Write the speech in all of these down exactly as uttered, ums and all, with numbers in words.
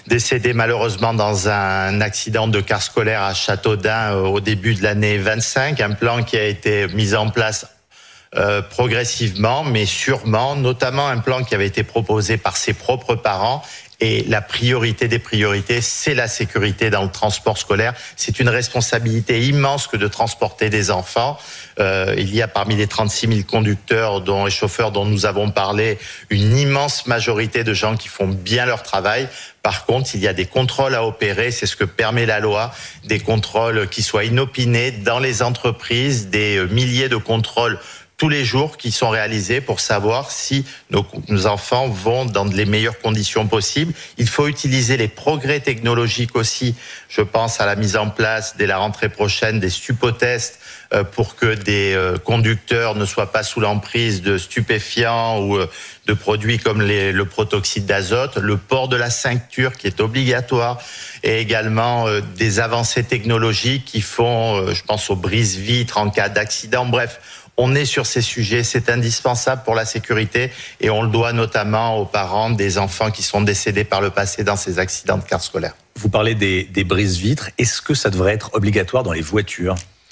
décédé malheureusement dans un accident de car scolaire à Châteaudun au début de l'année vingt-cinq. Un plan qui a été mis en place Euh, progressivement, mais sûrement, notamment un plan qui avait été proposé par ses propres parents. Et la priorité des priorités, c'est la sécurité dans le transport scolaire. C'est une responsabilité immense que de transporter des enfants. Euh, il y a parmi les trente-six mille conducteurs, dont les chauffeurs dont nous avons parlé, une immense majorité de gens qui font bien leur travail. Par contre, il y a des contrôles à opérer, c'est ce que permet la loi, des contrôles qui soient inopinés dans les entreprises, des milliers de contrôles tous les jours qui sont réalisés pour savoir si nos, nos enfants vont dans les meilleures conditions possibles. Il faut utiliser les progrès technologiques aussi. Je pense à la mise en place dès la rentrée prochaine des stupotests euh, pour que des euh, conducteurs ne soient pas sous l'emprise de stupéfiants ou euh, de produits comme les, le protoxyde d'azote, le port de la ceinture qui est obligatoire et également euh, des avancées technologiques qui font, euh, je pense aux brise-vitres en cas d'accident. Bref, on est sur ces sujets, c'est indispensable pour la sécurité et on le doit notamment aux parents des enfants qui sont décédés par le passé dans ces accidents de car scolaire. Vous parlez des, des brise-vitres, est-ce que ça devrait être obligatoire dans les voitures ?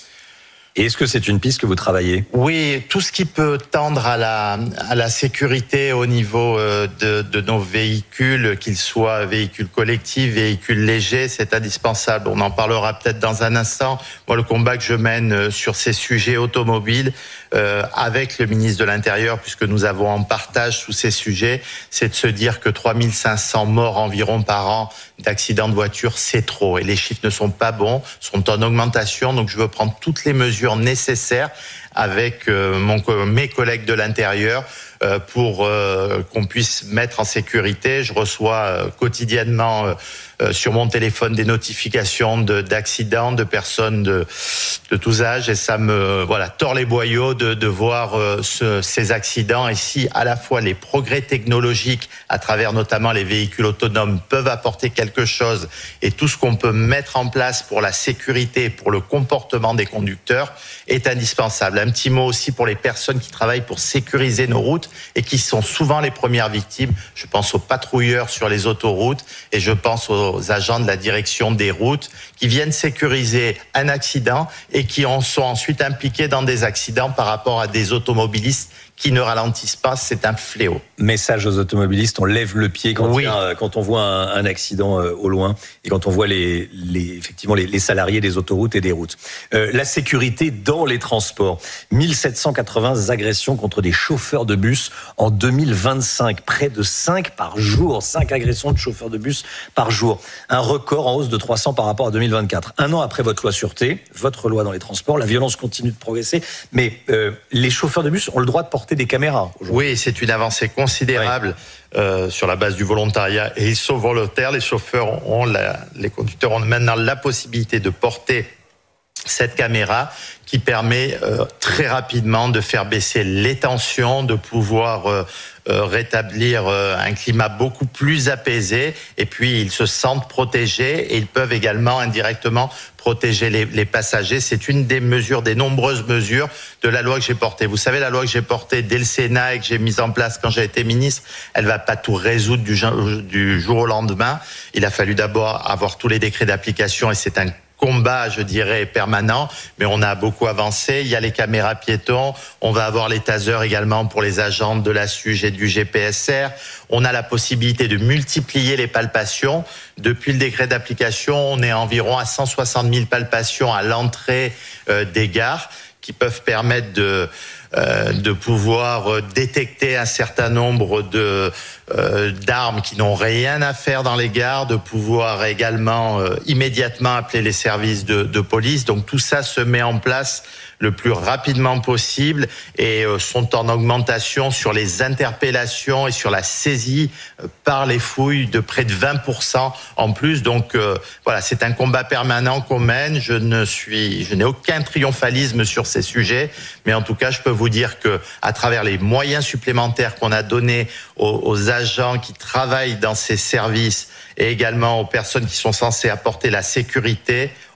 Et est-ce que c'est une piste que vous travaillez ? Oui, tout ce qui peut tendre à la, à la sécurité au niveau de, de nos véhicules, qu'ils soient véhicules collectifs, véhicules légers, c'est indispensable. On en parlera peut-être dans un instant. Moi, le combat que je mène sur ces sujets automobiles, euh, avec le ministre de l'Intérieur, puisque nous avons en partage tous ces sujets, c'est de se dire que trois mille cinq cents morts environ par an d'accidents de voiture, c'est trop. Et les chiffres ne sont pas bons, sont en augmentation. Donc, je veux prendre toutes les mesures nécessaires avec euh, mon, mes collègues de l'Intérieur euh, pour euh, qu'on puisse mettre en sécurité. Je reçois euh, quotidiennement euh, sur mon téléphone des notifications de, d'accidents, de personnes de, de tous âges et ça me voilà tord les boyaux de, de voir euh, ce, ces accidents. Et si à la fois les progrès technologiques à travers notamment les véhicules autonomes peuvent apporter quelque chose et tout ce qu'on peut mettre en place pour la sécurité, pour le comportement des conducteurs est indispensable. Un petit mot aussi pour les personnes qui travaillent pour sécuriser nos routes et qui sont souvent les premières victimes. Je pense aux patrouilleurs sur les autoroutes et je pense aux agents de la direction des routes qui viennent sécuriser un accident et qui en sont ensuite impliqués dans des accidents par rapport à des automobilistes qui ne ralentissent pas, c'est un fléau. Message aux automobilistes, on lève le pied quand, oui. il y a, quand on voit un, un accident euh, au loin et quand on voit les, les, effectivement les, les salariés des autoroutes et des routes. Euh, la sécurité dans les transports, mille sept cent quatre-vingts agressions contre des chauffeurs de bus en deux mille vingt-cinq, près de cinq par jour, cinq agressions de chauffeurs de bus par jour. Un record en hausse de trois cents par rapport à deux mille vingt-quatre. Un an après votre loi sûreté, votre loi dans les transports, la violence continue de progresser, mais euh, les chauffeurs de bus ont le droit de porter des caméras. Oui, c'est une avancée considérable oui. euh, sur la base du volontariat et ils sont volontaires. Les chauffeurs ont la, les conducteurs ont maintenant la possibilité de porter cette caméra qui permet euh, très rapidement de faire baisser les tensions, de pouvoir euh, euh, rétablir euh, un climat beaucoup plus apaisé et puis ils se sentent protégés et ils peuvent également indirectement protéger les, les passagers. C'est une des mesures, des nombreuses mesures de la loi que j'ai portée. Vous savez, la loi que j'ai portée dès le Sénat et que j'ai mise en place quand j'ai été ministre, elle va pas tout résoudre du, du jour au lendemain. Il a fallu d'abord avoir tous les décrets d'application et c'est un combat, je dirais, permanent, mais on a beaucoup avancé. Il y a les caméras piétons, on va avoir les tasers également pour les agents de la SUGE et du G P S R. On a la possibilité de multiplier les palpations. Depuis le décret d'application, on est environ à cent soixante mille palpations à l'entrée euh, des gares qui peuvent permettre de euh, de pouvoir détecter un certain nombre de euh, d'armes qui n'ont rien à faire dans les gares, de pouvoir également euh, immédiatement appeler les services de, de police. Donc tout ça se met en place le plus rapidement possible et euh, sont en augmentation sur les interpellations et sur la saisie euh, par les fouilles de près de vingt pour cent en plus. Donc euh, voilà, c'est un combat permanent qu'on mène. Je ne suis, je n'ai aucun triomphalisme sur ces sujets, mais en tout cas, je peux vous dire que à travers les moyens supplémentaires qu'on a donnés aux, aux agents qui travaillent dans ces services et également aux personnes qui sont censées apporter la sécurité,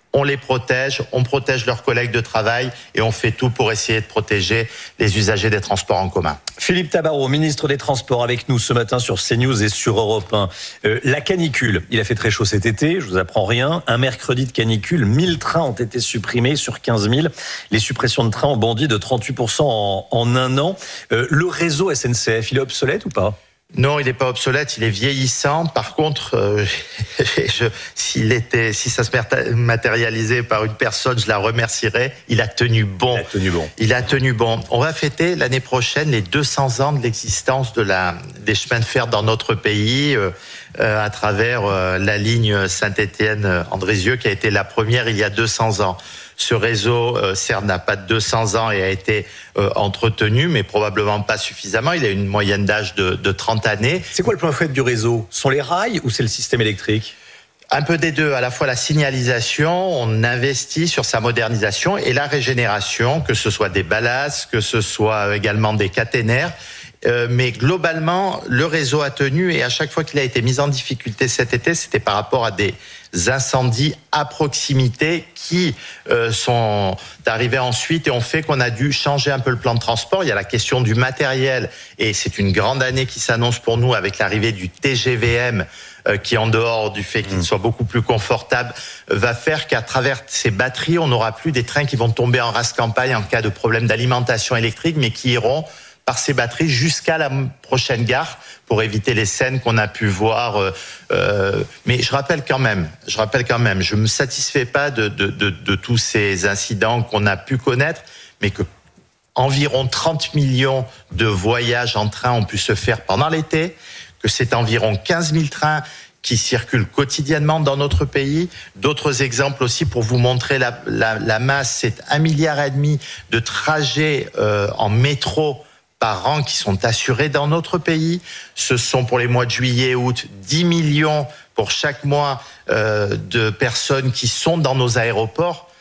on les protège, on protège leurs collègues de travail et on fait tout pour essayer de protéger les usagers des transports en commun. Philippe Tabarot, ministre des Transports, avec nous ce matin sur CNews et sur Europe un. Euh, la canicule, il a fait très chaud cet été, je vous apprends rien. Un mercredi de canicule, mille trains ont été supprimés sur quinze mille. Les suppressions de trains ont bondi de trente-huit pour cent en, en un an. Euh, le réseau S N C F, il est obsolète ou pas ? Non, il n'est pas obsolète, il est vieillissant. Par contre, euh, je, s'il était, si ça se matérialisait par une personne, je la remercierais. Il a tenu bon. Il a tenu bon. Il a tenu bon. On va fêter l'année prochaine les deux cents ans de l'existence de la, des chemins de fer dans notre pays, euh, euh, à travers euh, la ligne Saint-Étienne-Andrézieux, qui a été la première il y a deux cents ans. Ce réseau, euh, certes, n'a pas de deux cents ans et a été euh, entretenu, mais probablement pas suffisamment. Il a une moyenne d'âge de, de trente années. C'est quoi le point faible du réseau ? Sont les rails ou c'est le système électrique ? Un peu des deux, à la fois la signalisation, on investit sur sa modernisation, et la régénération, que ce soit des ballasts, que ce soit également des caténaires. Euh, mais globalement, le réseau a tenu, et à chaque fois qu'il a été mis en difficulté cet été, c'était par rapport à des incendies à proximité qui euh, sont arrivés ensuite et ont fait qu'on a dû changer un peu le plan de transport. Il y a la question du matériel, et c'est une grande année qui s'annonce pour nous avec l'arrivée du T G V M, euh, qui, en dehors du fait qu'il mmh. soit beaucoup plus confortable, va faire qu'à travers ces batteries, on n'aura plus des trains qui vont tomber en rase campagne en cas de problème d'alimentation électrique, mais qui iront par ces batteries jusqu'à la prochaine gare pour éviter les scènes qu'on a pu voir. Euh, euh, mais je rappelle quand même, je rappelle quand même, je me satisfais pas de, de, de, de tous ces incidents qu'on a pu connaître, mais que environ trente millions de voyages en train ont pu se faire pendant l'été, que c'est environ quinze mille trains qui circulent quotidiennement dans notre pays. D'autres exemples aussi pour vous montrer la, la, la masse, c'est un milliard et demi de trajets euh, en métro par an qui sont assurés dans notre pays. Ce sont pour les mois de juillet et août dix millions pour chaque mois euh, de personnes qui sont dans nos aéroports.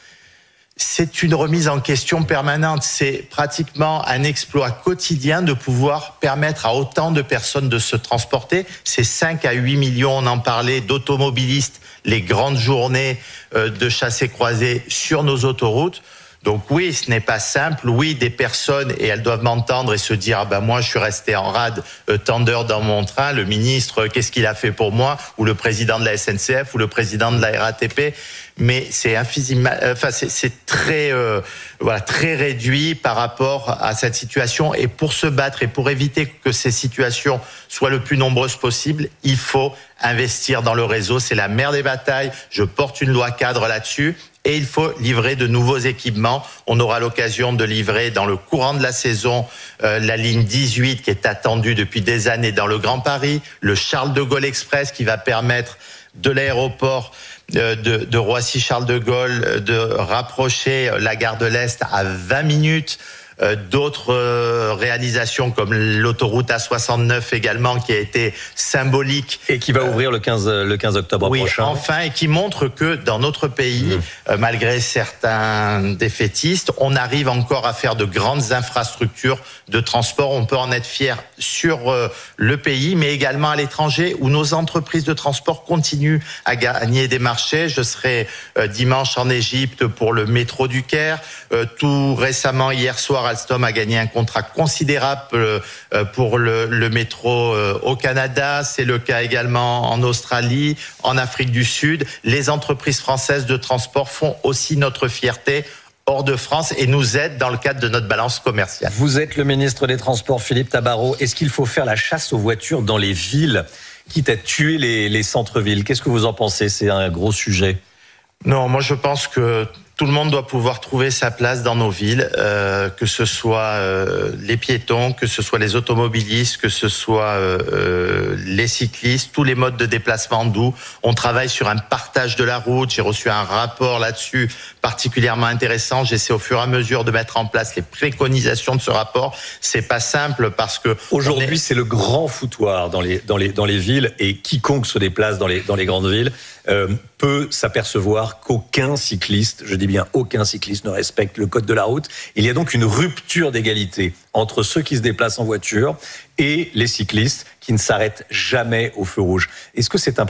C'est une remise en question permanente. C'est pratiquement un exploit quotidien de pouvoir permettre à autant de personnes de se transporter. C'est cinq à huit millions, on en parlait, d'automobilistes, les grandes journées euh, de chassés-croisés sur nos autoroutes. Donc oui, ce n'est pas simple. Oui, des personnes, et elles doivent m'entendre et se dire, ah ben moi je suis resté en rade euh, tant d'heures dans mon train, le ministre, euh, qu'est-ce qu'il a fait pour moi, ou le président de la S N C F, ou le président de la R A T P. Mais c'est infiniment, enfin c'est, c'est très, euh, voilà, très réduit par rapport à cette situation. Et pour se battre et pour éviter que ces situations soient le plus nombreuses possible, il faut investir dans le réseau. C'est la mère des batailles. Je porte une loi cadre là-dessus. Et il faut livrer de nouveaux équipements. On aura l'occasion de livrer dans le courant de la saison euh, la ligne dix-huit qui est attendue depuis des années dans le Grand Paris, le Charles de Gaulle Express qui va permettre de l'aéroport de, de, de Roissy-Charles de Gaulle de rapprocher la gare de l'Est à vingt minutes. Euh, d'autres euh, réalisations comme l'autoroute A soixante-neuf également qui a été symbolique et qui va euh, ouvrir le quinze le quinze octobre oui, prochain. Enfin, et qui montre que dans notre pays, mmh. euh, malgré certains défaitistes, on arrive encore à faire de grandes infrastructures de transport. On peut en être fier sur euh, le pays, mais également à l'étranger, où nos entreprises de transport continuent à gagner des marchés. Je serai euh, dimanche en Égypte pour le métro du Caire. Euh, tout récemment, hier soir, Alstom a gagné un contrat considérable pour le, le métro au Canada. C'est le cas également en Australie, en Afrique du Sud. Les entreprises françaises de transport font aussi notre fierté hors de France et nous aident dans le cadre de notre balance commerciale. Vous êtes le ministre des Transports, Philippe Tabarot. Est-ce qu'il faut faire la chasse aux voitures dans les villes, quitte à tuer les, les centres-villes ? Qu'est-ce que vous en pensez ? C'est un gros sujet. Non, moi je pense que tout le monde doit pouvoir trouver sa place dans nos villes, euh, que ce soit euh, les piétons, que ce soit les automobilistes, que ce soit euh, les cyclistes, tous les modes de déplacement doux. On travaille sur un partage de la route. J'ai reçu un rapport là-dessus particulièrement intéressant. J'essaie au fur et à mesure de mettre en place les préconisations de ce rapport. C'est pas simple parce que aujourd'hui est... c'est le grand foutoir dans les dans les dans les villes et quiconque se déplace dans les dans les grandes villes euh, peut s'apercevoir qu'aucun cycliste, je dis bien aucun cycliste ne respecte le code de la route. Il y a donc une rupture d'égalité entre ceux qui se déplacent en voiture et les cyclistes qui ne s'arrêtent jamais au feu rouge. Est-ce que c'est un problème ?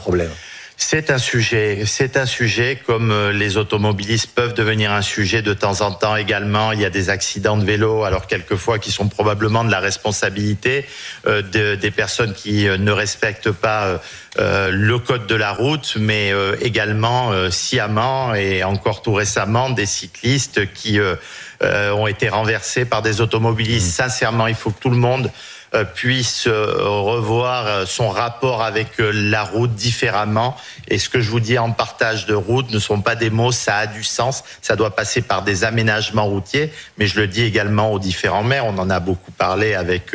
C'est un sujet, c'est un sujet comme les automobilistes peuvent devenir un sujet de temps en temps également. Il y a des accidents de vélo, alors quelquefois qui sont probablement de la responsabilité euh, de, des personnes qui ne respectent pas euh, le code de la route, mais euh, également euh, sciemment et encore tout récemment des cyclistes qui euh, euh, ont été renversés par des automobilistes. Mmh. Sincèrement, il faut que tout le monde puisse revoir son rapport avec la route différemment. Et ce que je vous dis en partage de route ne sont pas des mots, ça a du sens. Ça doit passer par des aménagements routiers, mais je le dis également aux différents maires. On en a beaucoup parlé avec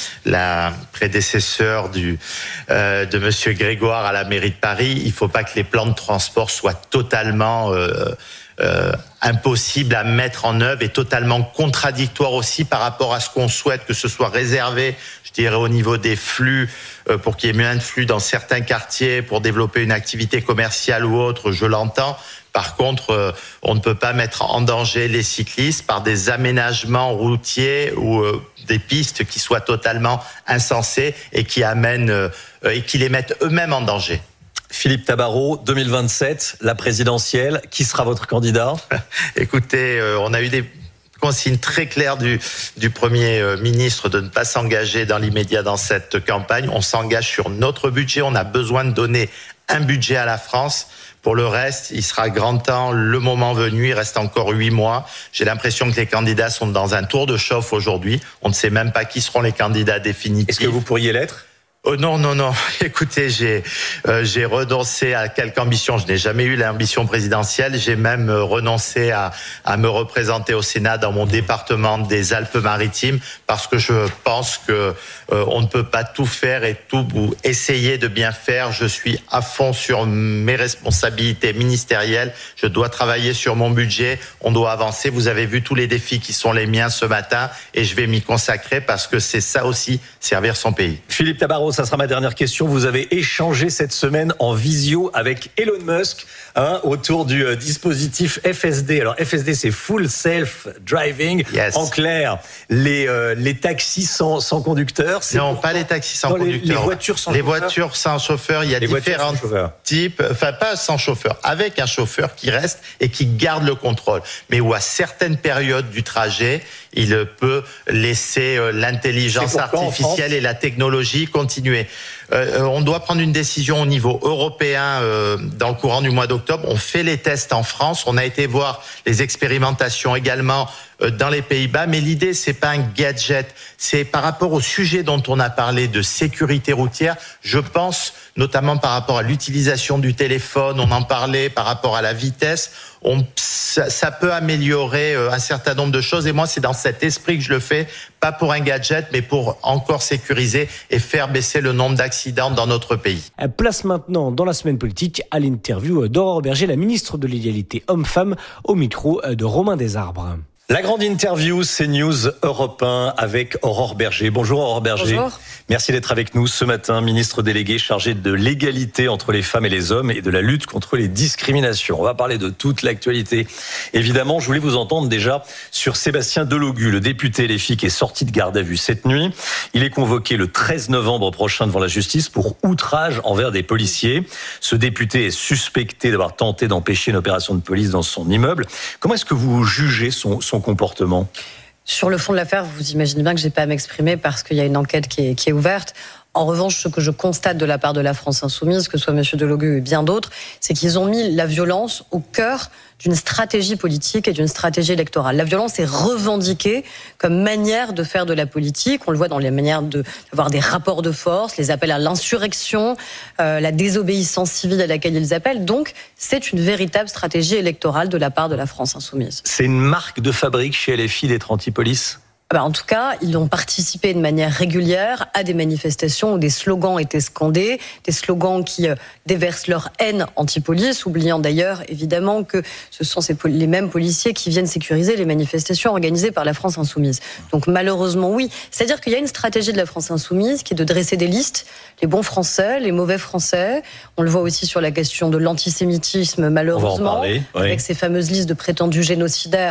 la prédécesseur du, euh, de Monsieur Grégoire à la mairie de Paris. Il ne faut pas que les plans de transport soient totalement euh, Euh, impossible à mettre en œuvre et totalement contradictoire aussi par rapport à ce qu'on souhaite que ce soit réservé, je dirais au niveau des flux, euh, pour qu'il y ait moins de flux dans certains quartiers, pour développer une activité commerciale ou autre, je l'entends. Par contre, euh, on ne peut pas mettre en danger les cyclistes par des aménagements routiers ou euh, des pistes qui soient totalement insensées et qui amènent euh, et qui les mettent eux-mêmes en danger. Philippe Tabarot, deux mille vingt-sept, la présidentielle. Qui sera votre candidat ? Écoutez, euh, on a eu des consignes très claires du, du Premier ministre de ne pas s'engager dans l'immédiat dans cette campagne. On s'engage sur notre budget. On a besoin de donner un budget à la France. Pour le reste, il sera grand temps, le moment venu. Il reste encore huit mois. J'ai l'impression que les candidats sont dans un tour de chauffe aujourd'hui. On ne sait même pas qui seront les candidats définitifs. Est-ce que vous pourriez l'être ? Oh non, non, non. Écoutez, j'ai euh, j'ai renoncé à quelque ambition. Je n'ai jamais eu l'ambition présidentielle. J'ai même renoncé à, à me représenter au Sénat dans mon département des Alpes-Maritimes parce que je pense que euh, on ne peut pas tout faire et tout ou essayer de bien faire. Je suis à fond sur mes responsabilités ministérielles. Je dois travailler sur mon budget. On doit avancer. Vous avez vu tous les défis qui sont les miens ce matin et je vais m'y consacrer parce que c'est ça aussi, servir son pays. Philippe Tabarot, ça sera ma dernière question. Vous avez échangé cette semaine en visio avec Elon Musk hein, autour du euh, dispositif F S D. Alors F S D, c'est Full Self Driving. Yes. En clair, les euh, les taxis sans sans conducteur. C'est non, pas les taxis sans non, conducteur. Les, les voitures sans les chauffeur. voitures sans chauffeur. Il y a les différents types. Enfin, pas sans chauffeur, avec un chauffeur qui reste et qui garde le contrôle. Mais où à certaines périodes du trajet, il peut laisser euh, l'intelligence artificielle et la technologie continuer. Euh, on doit prendre une décision au niveau européen euh, dans le courant du mois d'octobre. On fait les tests en France. On a été voir les expérimentations également euh, dans les Pays-Bas. Mais l'idée, c'est pas un gadget. C'est par rapport au sujet dont on a parlé de sécurité routière. Je pense notamment par rapport à l'utilisation du téléphone. On en parlait par rapport à la vitesse. On, ça, ça peut améliorer un certain nombre de choses. Et moi, c'est dans cet esprit que je le fais, pas pour un gadget, mais pour encore sécuriser et faire baisser le nombre d'accidents dans notre pays. Place maintenant, dans la semaine politique, à l'interview d'Aurore Berger, la ministre de l'égalité homme-femme, au micro de Romain Desarbres. La grande interview, c'est News Europe un avec Aurore Berger. Bonjour Aurore Berger. Bonjour. Merci d'être avec nous ce matin, ministre délégué chargé de l'égalité entre les femmes et les hommes et de la lutte contre les discriminations. On va parler de toute l'actualité. Évidemment, je voulais vous entendre déjà sur Sébastien Delogu, le député L F I qui est sorti de garde à vue cette nuit. Il est convoqué le treize novembre prochain devant la justice pour outrage envers des policiers. Ce député est suspecté d'avoir tenté d'empêcher une opération de police dans son immeuble. Comment est-ce que vous jugez son, son comportement ? Sur le fond de l'affaire, vous imaginez bien que je n'ai pas à m'exprimer parce qu'il y a une enquête qui est, qui est ouverte. En revanche, ce que je constate de la part de la France Insoumise, que ce soit M. Delogu et bien d'autres, c'est qu'ils ont mis la violence au cœur d'une stratégie politique et d'une stratégie électorale. La violence est revendiquée comme manière de faire de la politique. On le voit dans les manières de, d'avoir des rapports de force, les appels à l'insurrection, euh, la désobéissance civile à laquelle ils appellent. Donc, c'est une véritable stratégie électorale de la part de la France Insoumise. C'est une marque de fabrique chez L F I d'être anti-police ? En tout cas, ils ont participé de manière régulière à des manifestations où des slogans étaient scandés, des slogans qui déversent leur haine anti-police, oubliant d'ailleurs évidemment que ce sont ces, les mêmes policiers qui viennent sécuriser les manifestations organisées par la France Insoumise. Donc malheureusement oui, c'est-à-dire qu'il y a une stratégie de la France Insoumise qui est de dresser des listes, les bons Français, les mauvais Français. On le voit aussi sur la question de l'antisémitisme malheureusement, parler, oui. avec ces fameuses listes de prétendus génocidaires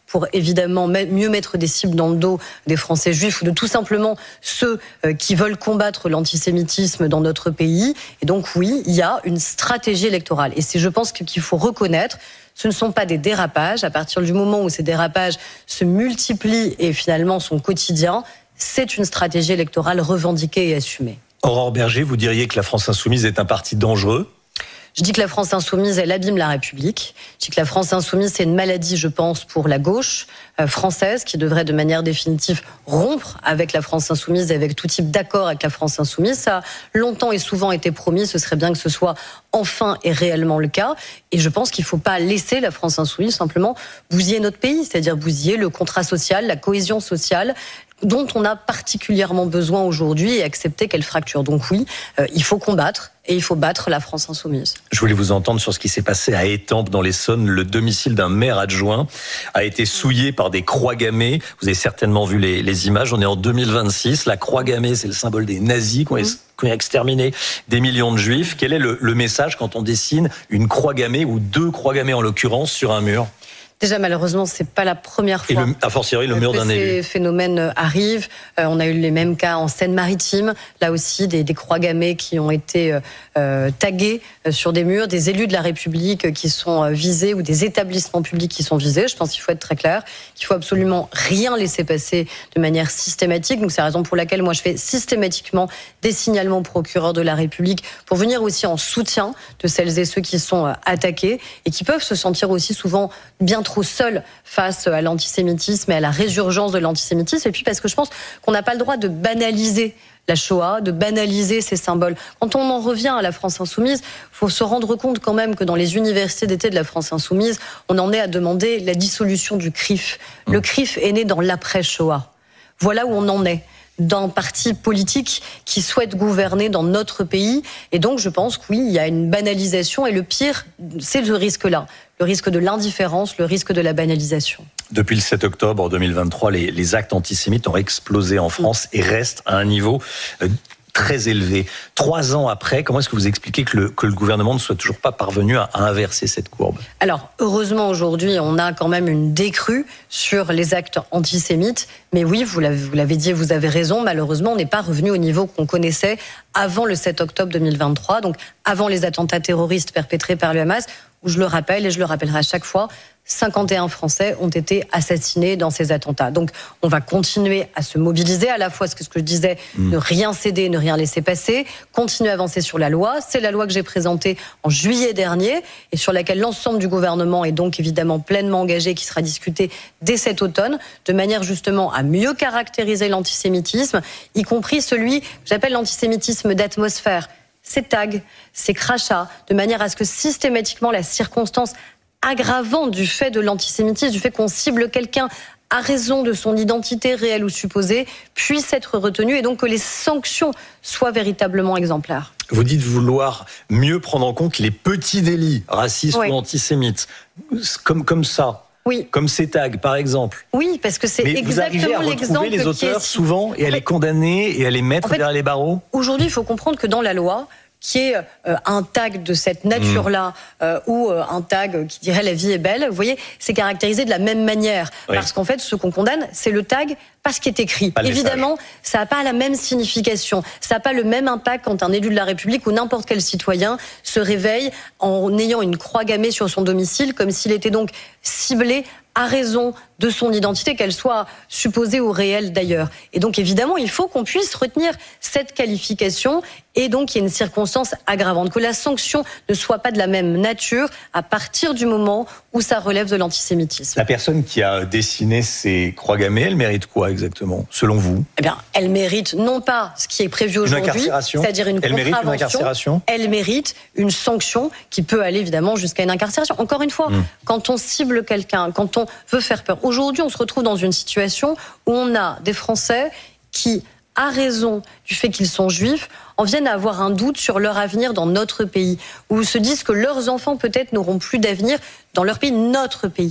pour évidemment mieux mettre des cibles dans le dos des Français juifs ou de tout simplement ceux qui veulent combattre l'antisémitisme dans notre pays. Et donc oui, il y a une stratégie électorale. Et c'est, je pense, qu'il faut reconnaître, ce ne sont pas des dérapages. À partir du moment où ces dérapages se multiplient et finalement sont quotidiens, c'est une stratégie électorale revendiquée et assumée. Aurore Berger, vous diriez que la France Insoumise est un parti dangereux ? Je dis que la France Insoumise, elle abîme la République. Je dis que la France Insoumise, c'est une maladie, je pense, pour la gauche euh, française, qui devrait de manière définitive rompre avec la France Insoumise et avec tout type d'accord avec la France Insoumise. Ça a longtemps et souvent été promis, ce serait bien que ce soit enfin et réellement le cas. Et je pense qu'il ne faut pas laisser la France Insoumise simplement bousiller notre pays, c'est-à-dire bousiller le contrat social, la cohésion sociale, dont on a particulièrement besoin aujourd'hui, et accepter qu'elle fracture. Donc oui, euh, il faut combattre et il faut battre la France Insoumise. Je voulais vous entendre sur ce qui s'est passé à Étampes dans l'Essonne. Le domicile d'un maire adjoint a été souillé par des croix gammées. Vous avez certainement vu les, les images. On est en deux mille vingt-six. La croix gammée, c'est le symbole des nazis qui ont, mmh. qui ont exterminé des millions de juifs. Quel est le, le message quand on dessine une croix gammée, ou deux croix gammées en l'occurrence, sur un mur ? Déjà, malheureusement, c'est pas la première fois. Et le, a fortiori, le mur d'un élu. Ces phénomènes arrivent. Euh, on a eu les mêmes cas en Seine-Maritime. Là aussi, des, des croix gammées qui ont été euh, taguées sur des murs, des élus de la République qui sont visés, ou des établissements publics qui sont visés. Je pense qu'il faut être très clair, qu'il faut absolument rien laisser passer de manière systématique. Donc, c'est la raison pour laquelle moi, je fais systématiquement des signalements au procureur de la République pour venir aussi en soutien de celles et ceux qui sont attaqués et qui peuvent se sentir aussi souvent bien trop seul face à l'antisémitisme et à la résurgence de l'antisémitisme. Et puis parce que je pense qu'on n'a pas le droit de banaliser la Shoah, de banaliser ces symboles. Quand on en revient à la France Insoumise, il faut se rendre compte quand même que dans les universités d'été de la France Insoumise, on en est à demander la dissolution du C R I F. Le C R I F est né dans l'après-Shoah. Voilà où on en est, d'un parti politique qui souhaite gouverner dans notre pays. Et donc, je pense que oui, il y a une banalisation. Et le pire, c'est ce risque-là. Le risque de l'indifférence, le risque de la banalisation. Depuis le sept octobre deux mille vingt-trois, les, les actes antisémites ont explosé en France mmh. et restent à un niveau euh, très élevé. Trois ans après, comment est-ce que vous expliquez que le, que le gouvernement ne soit toujours pas parvenu à, à inverser cette courbe ? Alors, heureusement, aujourd'hui, on a quand même une décrue sur les actes antisémites. Mais oui, vous l'avez, vous l'avez dit, vous avez raison. Malheureusement, on n'est pas revenu au niveau qu'on connaissait avant le sept octobre deux mille vingt-trois, donc avant les attentats terroristes perpétrés par le Hamas, où je le rappelle, et je le rappellerai à chaque fois, cinquante et un Français ont été assassinés dans ces attentats. Donc, on va continuer à se mobiliser, à la fois, ce que je disais, mmh. ne rien céder, ne rien laisser passer, continuer à avancer sur la loi. C'est la loi que j'ai présentée en juillet dernier et sur laquelle l'ensemble du gouvernement est donc évidemment pleinement engagé, qui sera discutée dès cet automne, de manière justement à mieux caractériser l'antisémitisme, y compris celui que j'appelle l'antisémitisme d'atmosphère. Ces tags, ces crachats, de manière à ce que systématiquement la circonstance aggravante du fait de l'antisémitisme, du fait qu'on cible quelqu'un à raison de son identité réelle ou supposée, puisse être retenue, et donc que les sanctions soient véritablement exemplaires. Vous dites vouloir mieux prendre en compte les petits délits racistes oui. ou antisémites, comme, comme ça. Oui. Comme ces tags, par exemple. Oui, parce que c'est Mais exactement l'exemple. Vous arrivez à retrouver les auteurs souvent et à les condamner et à les mettre en fait, derrière les barreaux ? Aujourd'hui, il faut comprendre que dans la loi, qui est euh, un tag de cette nature-là, euh, ou euh, un tag qui dirait « la vie est belle », vous voyez, c'est caractérisé de la même manière. Oui. Parce qu'en fait, ce qu'on condamne, c'est le tag, pas ce qui est écrit. Évidemment, message. Ça n'a pas la même signification, ça n'a pas le même impact quand un élu de la République ou n'importe quel citoyen se réveille en ayant une croix gammée sur son domicile, comme s'il était donc ciblé à raison de son identité, qu'elle soit supposée ou réelle d'ailleurs. Et donc évidemment, il faut qu'on puisse retenir cette qualification et donc il y a une circonstance aggravante, que la sanction ne soit pas de la même nature à partir du moment où ça relève de l'antisémitisme. La personne qui a dessiné ces croix gammées, elle mérite quoi exactement, selon vous ? Eh bien, elle mérite non pas ce qui est prévu aujourd'hui, c'est-à-dire une elle contravention, mérite une incarcération. Elle mérite une sanction qui peut aller évidemment jusqu'à une incarcération. Encore une fois, mmh. quand on cible quelqu'un, quand on veut faire peur, aujourd'hui on se retrouve dans une situation où on a des Français qui, à raison du fait qu'ils sont juifs, en viennent à avoir un doute sur leur avenir dans notre pays, où se disent que leurs enfants peut-être n'auront plus d'avenir dans leur pays, notre pays.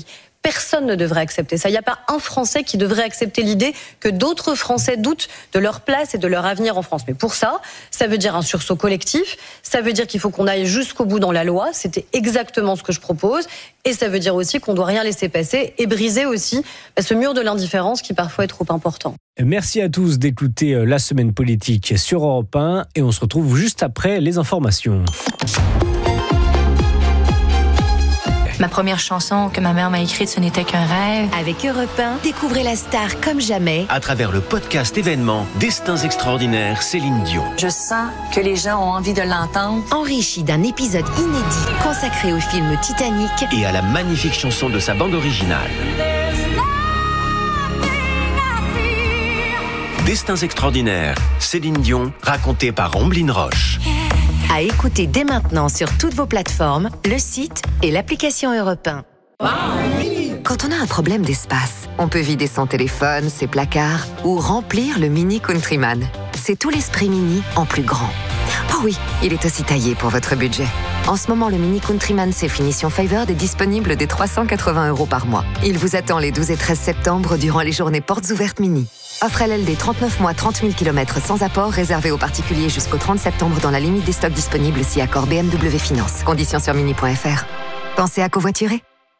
personne ne devrait accepter ça. Il n'y a pas un Français qui devrait accepter l'idée que d'autres Français doutent de leur place et de leur avenir en France. Mais pour ça, ça veut dire un sursaut collectif, ça veut dire qu'il faut qu'on aille jusqu'au bout dans la loi, c'était exactement ce que je propose, et ça veut dire aussi qu'on ne doit rien laisser passer et briser aussi ce mur de l'indifférence qui parfois est trop important. Merci à tous d'écouter La Semaine Politique sur Europe un et on se retrouve juste après les informations. Ma première chanson que ma mère m'a écrite, ce n'était qu'un rêve. Avec Europe un, découvrez la star comme jamais. À travers le podcast événement Destins extraordinaires, Céline Dion. Je sens que les gens ont envie de l'entendre. Enrichi d'un épisode inédit consacré au film Titanic. Et à la magnifique chanson de sa bande originale. Destins extraordinaires, Céline Dion, racontée par Omblin Roche. À écouter dès maintenant sur toutes vos plateformes, le site et l'application Europe un. Quand on a un problème d'espace, on peut vider son téléphone, ses placards ou remplir le Mini Countryman. C'est tout l'esprit Mini en plus grand. Oh oui, il est aussi taillé pour votre budget. En ce moment, le Mini Countryman C finition Favored est disponible dès trois cent quatre-vingts euros par mois. Il vous attend les douze et treize septembre durant les journées portes ouvertes Mini. Offre L L D trente-neuf mois, trente mille kilomètres sans apport, réservé aux particuliers jusqu'au trente septembre dans la limite des stocks disponibles si accord B M W Finance. Conditions sur mini point f r. Pensez à covoiturer.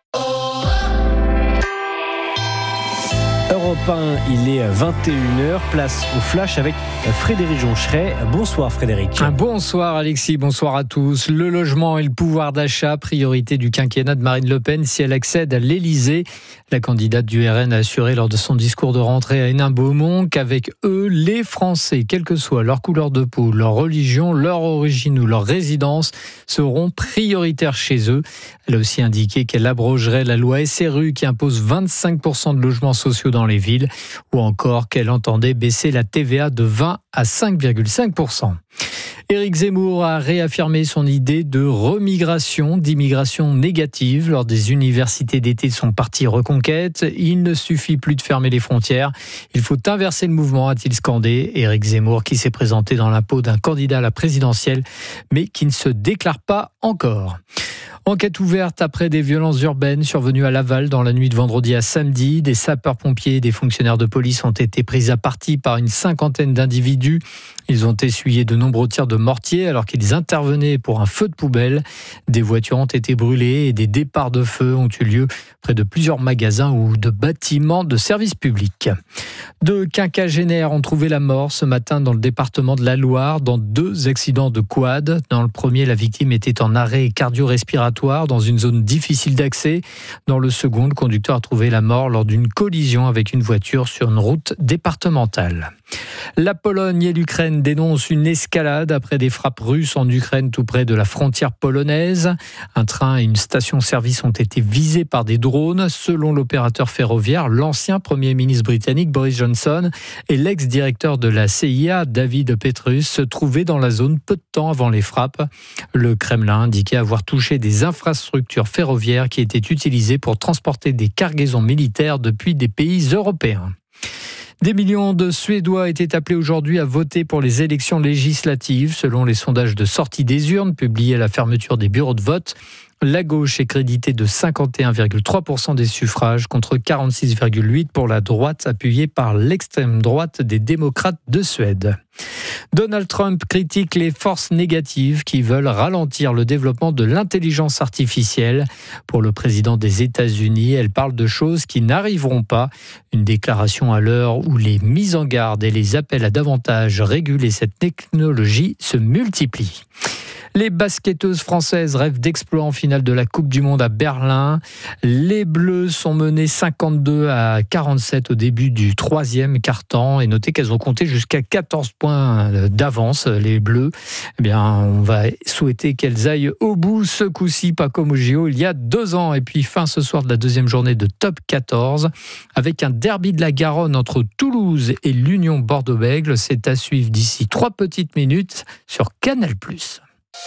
Europe un, il est vingt et une heures, place au Flash avec Frédéric Joncheret. Bonsoir Frédéric. Bonsoir Alexis, bonsoir à tous. Le logement et le pouvoir d'achat, priorité du quinquennat de Marine Le Pen si elle accède à l'Élysée. La candidate du R N a assuré lors de son discours de rentrée à Hénin-Beaumont qu'avec eux, les Français, quelle que soit leur couleur de peau, leur religion, leur origine ou leur résidence, seront prioritaires chez eux. Elle a aussi indiqué qu'elle abrogerait la loi S R U qui impose vingt-cinq pour cent de logements sociaux dans les villes, ou encore qu'elle entendait baisser la T V A de vingt à cinq virgule cinq pour cent. Éric Zemmour a réaffirmé son idée de remigration, d'immigration négative lors des universités d'été de son parti Reconquête. Il ne suffit plus de fermer les frontières. Il faut inverser le mouvement, a-t-il scandé. Éric Zemmour qui s'est présenté dans la peau d'un candidat à la présidentielle, mais qui ne se déclare pas encore. Enquête ouverte après des violences urbaines survenues à Laval dans la nuit de vendredi à samedi. Des sapeurs-pompiers et des fonctionnaires de police ont été pris à partie par une cinquantaine d'individus. Ils ont essuyé de nombreux tirs de mortier alors qu'ils intervenaient pour un feu de poubelle. Des voitures ont été brûlées et des départs de feu ont eu lieu près de plusieurs magasins ou de bâtiments de services publics. Deux quinquagénaires ont trouvé la mort ce matin dans le département de la Loire dans deux accidents de quad. Dans le premier, la victime était en arrêt cardio-respiratoire dans une zone difficile d'accès. Dans le second, le conducteur a trouvé la mort lors d'une collision avec une voiture sur une route départementale. La Pologne et l'Ukraine dénoncent une escalade après des frappes russes en Ukraine tout près de la frontière polonaise. Un train et une station-service ont été visés par des drones. Selon l'opérateur ferroviaire, l'ancien Premier ministre britannique Boris Johnson et l'ex-directeur de la C I A David Petrus se trouvaient dans la zone peu de temps avant les frappes. Le Kremlin indiquait avoir touché des infrastructures ferroviaires qui étaient utilisées pour transporter des cargaisons militaires depuis des pays européens. Des millions de Suédois étaient appelés aujourd'hui à voter pour les élections législatives. Selon les sondages de sortie des urnes publiés à la fermeture des bureaux de vote, la gauche est créditée de cinquante et un virgule trois pour cent des suffrages contre quarante-six virgule huit pour cent pour la droite, appuyée par l'extrême droite des démocrates de Suède. Donald Trump critique les forces négatives qui veulent ralentir le développement de l'intelligence artificielle. Pour le président des États-Unis, elle parle de choses qui n'arriveront pas. Une déclaration à l'heure où les mises en garde et les appels à davantage réguler cette technologie se multiplient. Les basketteuses françaises rêvent d'exploits en finale de la Coupe du Monde à Berlin. Les Bleus sont menées cinquante-deux à quarante-sept au début du troisième quart-temps. Et notez qu'elles ont compté jusqu'à quatorze points d'avance, les Bleus. Eh bien, on va souhaiter qu'elles aillent au bout ce coup-ci, pas comme au J O il y a deux ans. Et puis, fin ce soir de la deuxième journée de top quatorze, avec un derby de la Garonne entre Toulouse et l'Union Bordeaux-Bègles. C'est à suivre d'ici trois petites minutes sur Canal plus.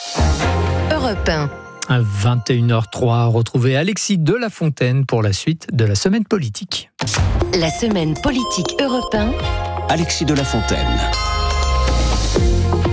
Europe un. À vingt et une heures trois, retrouvez Alexis de La Fontaine pour la suite de la semaine politique. La semaine politique Europe un. Alexis de La Fontaine.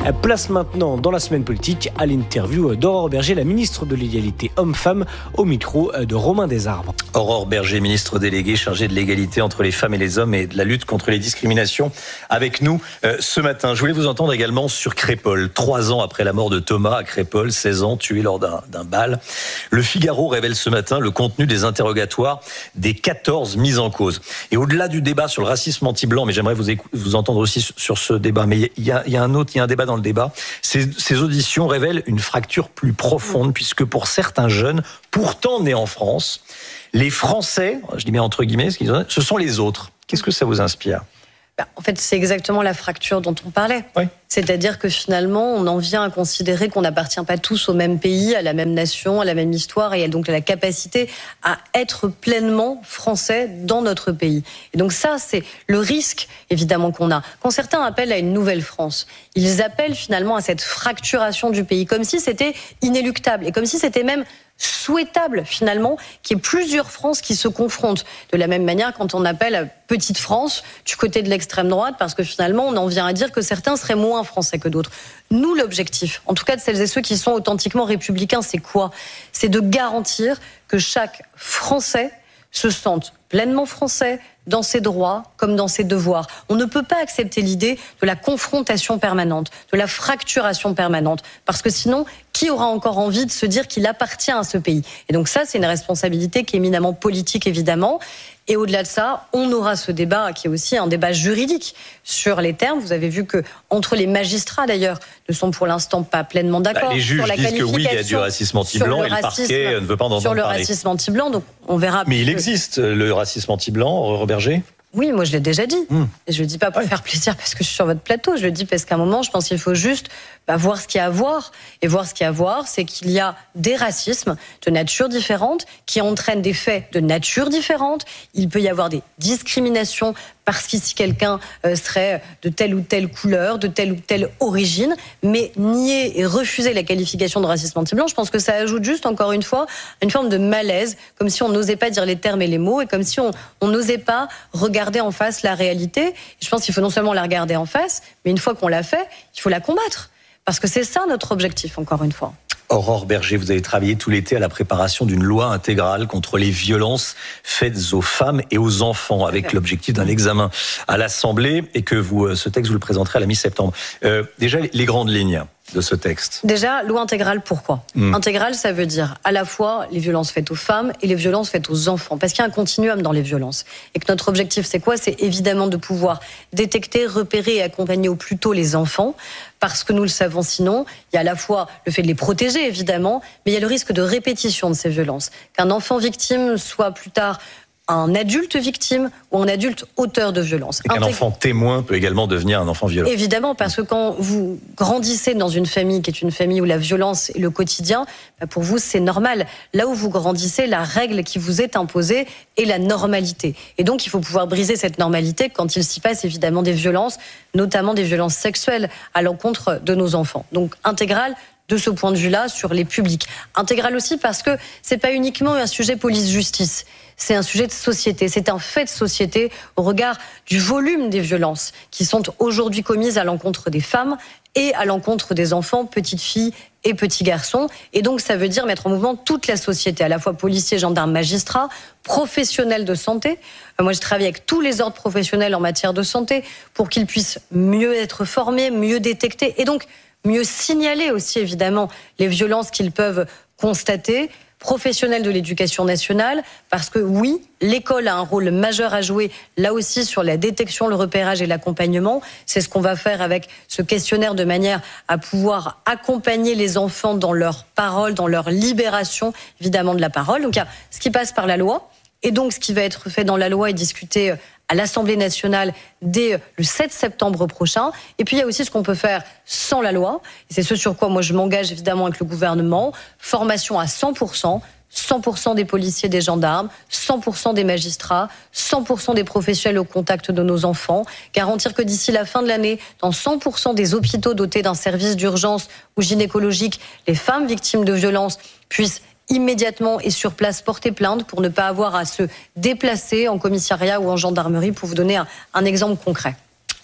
Place maintenant dans la semaine politique à l'interview d'Aurore Berger, la ministre de l'égalité homme-femme, au micro de Romain Desarbres. Aurore Berger, ministre déléguée chargée de l'égalité entre les femmes et les hommes et de la lutte contre les discriminations, avec nous euh, ce matin. Je voulais vous entendre également sur Crépol. Trois ans après la mort de Thomas à Crépol, seize ans, tué lors d'un, d'un bal. Le Figaro révèle ce matin le contenu des interrogatoires des quatorze mises en cause. Et au-delà du débat sur le racisme anti-blanc, mais j'aimerais vous, écou- vous entendre aussi sur, sur ce débat, mais il y a, il y a un autre, il y a un débat dans le débat. Ces, ces auditions révèlent une fracture plus profonde, puisque pour certains jeunes, pourtant nés en France, les Français, je dis bien entre guillemets, ce sont les autres. Qu'est-ce que ça vous inspire ? En fait, c'est exactement la fracture dont on parlait. Oui. C'est-à-dire que finalement, on en vient à considérer qu'on n'appartient pas tous au même pays, à la même nation, à la même histoire, et donc à la capacité à être pleinement français dans notre pays. Et donc ça, c'est le risque, évidemment, qu'on a. Quand certains appellent à une nouvelle France, ils appellent finalement à cette fracturation du pays, comme si c'était inéluctable, et comme si c'était même souhaitable finalement qu'il y ait plusieurs France qui se confrontent. De la même manière quand on appelle à Petite France du côté de l'extrême droite, parce que finalement on en vient à dire que certains seraient moins français que d'autres. Nous, l'objectif, en tout cas de celles et ceux qui sont authentiquement républicains, c'est quoi ? C'est de garantir que chaque Français se sente pleinement français dans ses droits comme dans ses devoirs. On ne peut pas accepter l'idée de la confrontation permanente, de la fracturation permanente, parce que sinon, qui aura encore envie de se dire qu'il appartient à ce pays ? Et donc ça, c'est une responsabilité qui est éminemment politique, évidemment. Et au-delà de ça, on aura ce débat qui est aussi un débat juridique sur les termes. Vous avez vu que entre les magistrats d'ailleurs ne sont pour l'instant pas pleinement d'accord. Bah, les juges sur la disent que oui, il y a du racisme anti-blanc et le parquet ne veut pas en entendre sur le parler. racisme anti-blanc. Donc on verra. Mais il existe le racisme anti-blanc, Aurore Berger ? Oui, moi je l'ai déjà dit. Mmh. Et je le dis pas pour ouais. faire plaisir parce que je suis sur votre plateau. Je le dis parce qu'à un moment, je pense qu'il faut juste bah, voir ce qu'il y a à voir. Et voir ce qu'il y a à voir, c'est qu'il y a des racismes de nature différente qui entraînent des faits de nature différente. Il peut y avoir des discriminations parce qu'ici quelqu'un euh, serait de telle ou telle couleur, de telle ou telle origine. Mais nier et refuser la qualification de racisme anti-blanc, je pense que ça ajoute juste, encore une fois, une forme de malaise, comme si on n'osait pas dire les termes et les mots, et comme si on on n'osait pas regarder en face la réalité. Et je pense qu'il faut non seulement la regarder en face, mais une fois qu'on l'a fait, il faut la combattre. Parce que c'est ça notre objectif, encore une fois. Aurore Berger, vous avez travaillé tout l'été à la préparation d'une loi intégrale contre les violences faites aux femmes et aux enfants, avec l'objectif d'un examen à l'Assemblée, et que vous, ce texte, vous le présenterez à la mi-septembre. Euh, déjà, les grandes lignes de ce texte. Déjà, loi intégrale, pourquoi ? mmh. Intégrale, ça veut dire à la fois les violences faites aux femmes et les violences faites aux enfants, parce qu'il y a un continuum dans les violences. Et que notre objectif, c'est quoi ? C'est évidemment de pouvoir détecter, repérer et accompagner au plus tôt les enfants, parce que nous le savons sinon, il y a à la fois le fait de les protéger, évidemment, mais il y a le risque de répétition de ces violences. Qu'un enfant victime soit plus tard un adulte victime ou un adulte auteur de violence. Et qu'un Intég... enfant témoin peut également devenir un enfant violent. Évidemment, parce que quand vous grandissez dans une famille qui est une famille où la violence est le quotidien, bah pour vous, c'est normal. Là où vous grandissez, la règle qui vous est imposée est la normalité. Et donc, il faut pouvoir briser cette normalité quand il s'y passe évidemment des violences, notamment des violences sexuelles à l'encontre de nos enfants. Donc, intégrale, de ce point de vue-là, sur les publics. Intégrale aussi parce que c'est pas uniquement un sujet police-justice. C'est un sujet de société, c'est un fait de société au regard du volume des violences qui sont aujourd'hui commises à l'encontre des femmes et à l'encontre des enfants, petites filles et petits garçons. Et donc ça veut dire mettre en mouvement toute la société, à la fois policiers, gendarmes, magistrats, professionnels de santé. Moi je travaille avec tous les ordres professionnels en matière de santé pour qu'ils puissent mieux être formés, mieux détecter et donc mieux signaler aussi évidemment les violences qu'ils peuvent constater. Professionnels de l'éducation nationale, parce que oui, l'école a un rôle majeur à jouer, là aussi sur la détection, le repérage et l'accompagnement. C'est ce qu'on va faire avec ce questionnaire de manière à pouvoir accompagner les enfants dans leur parole, dans leur libération, évidemment, de la parole. Donc il y a ce qui passe par la loi, et donc ce qui va être fait dans la loi est discuté à l'Assemblée nationale dès le sept septembre prochain. Et puis il y a aussi ce qu'on peut faire sans la loi. Et c'est ce sur quoi moi je m'engage évidemment avec le gouvernement. Formation à cent pour cent, cent pour cent des policiers, des gendarmes, cent pour cent des magistrats, cent pour cent des professionnels au contact de nos enfants. Garantir que d'ici la fin de l'année, dans cent pour cent des hôpitaux dotés d'un service d'urgence ou gynécologique, les femmes victimes de violences puissent immédiatement et sur place porter plainte pour ne pas avoir à se déplacer en commissariat ou en gendarmerie, pour vous donner un, un exemple concret.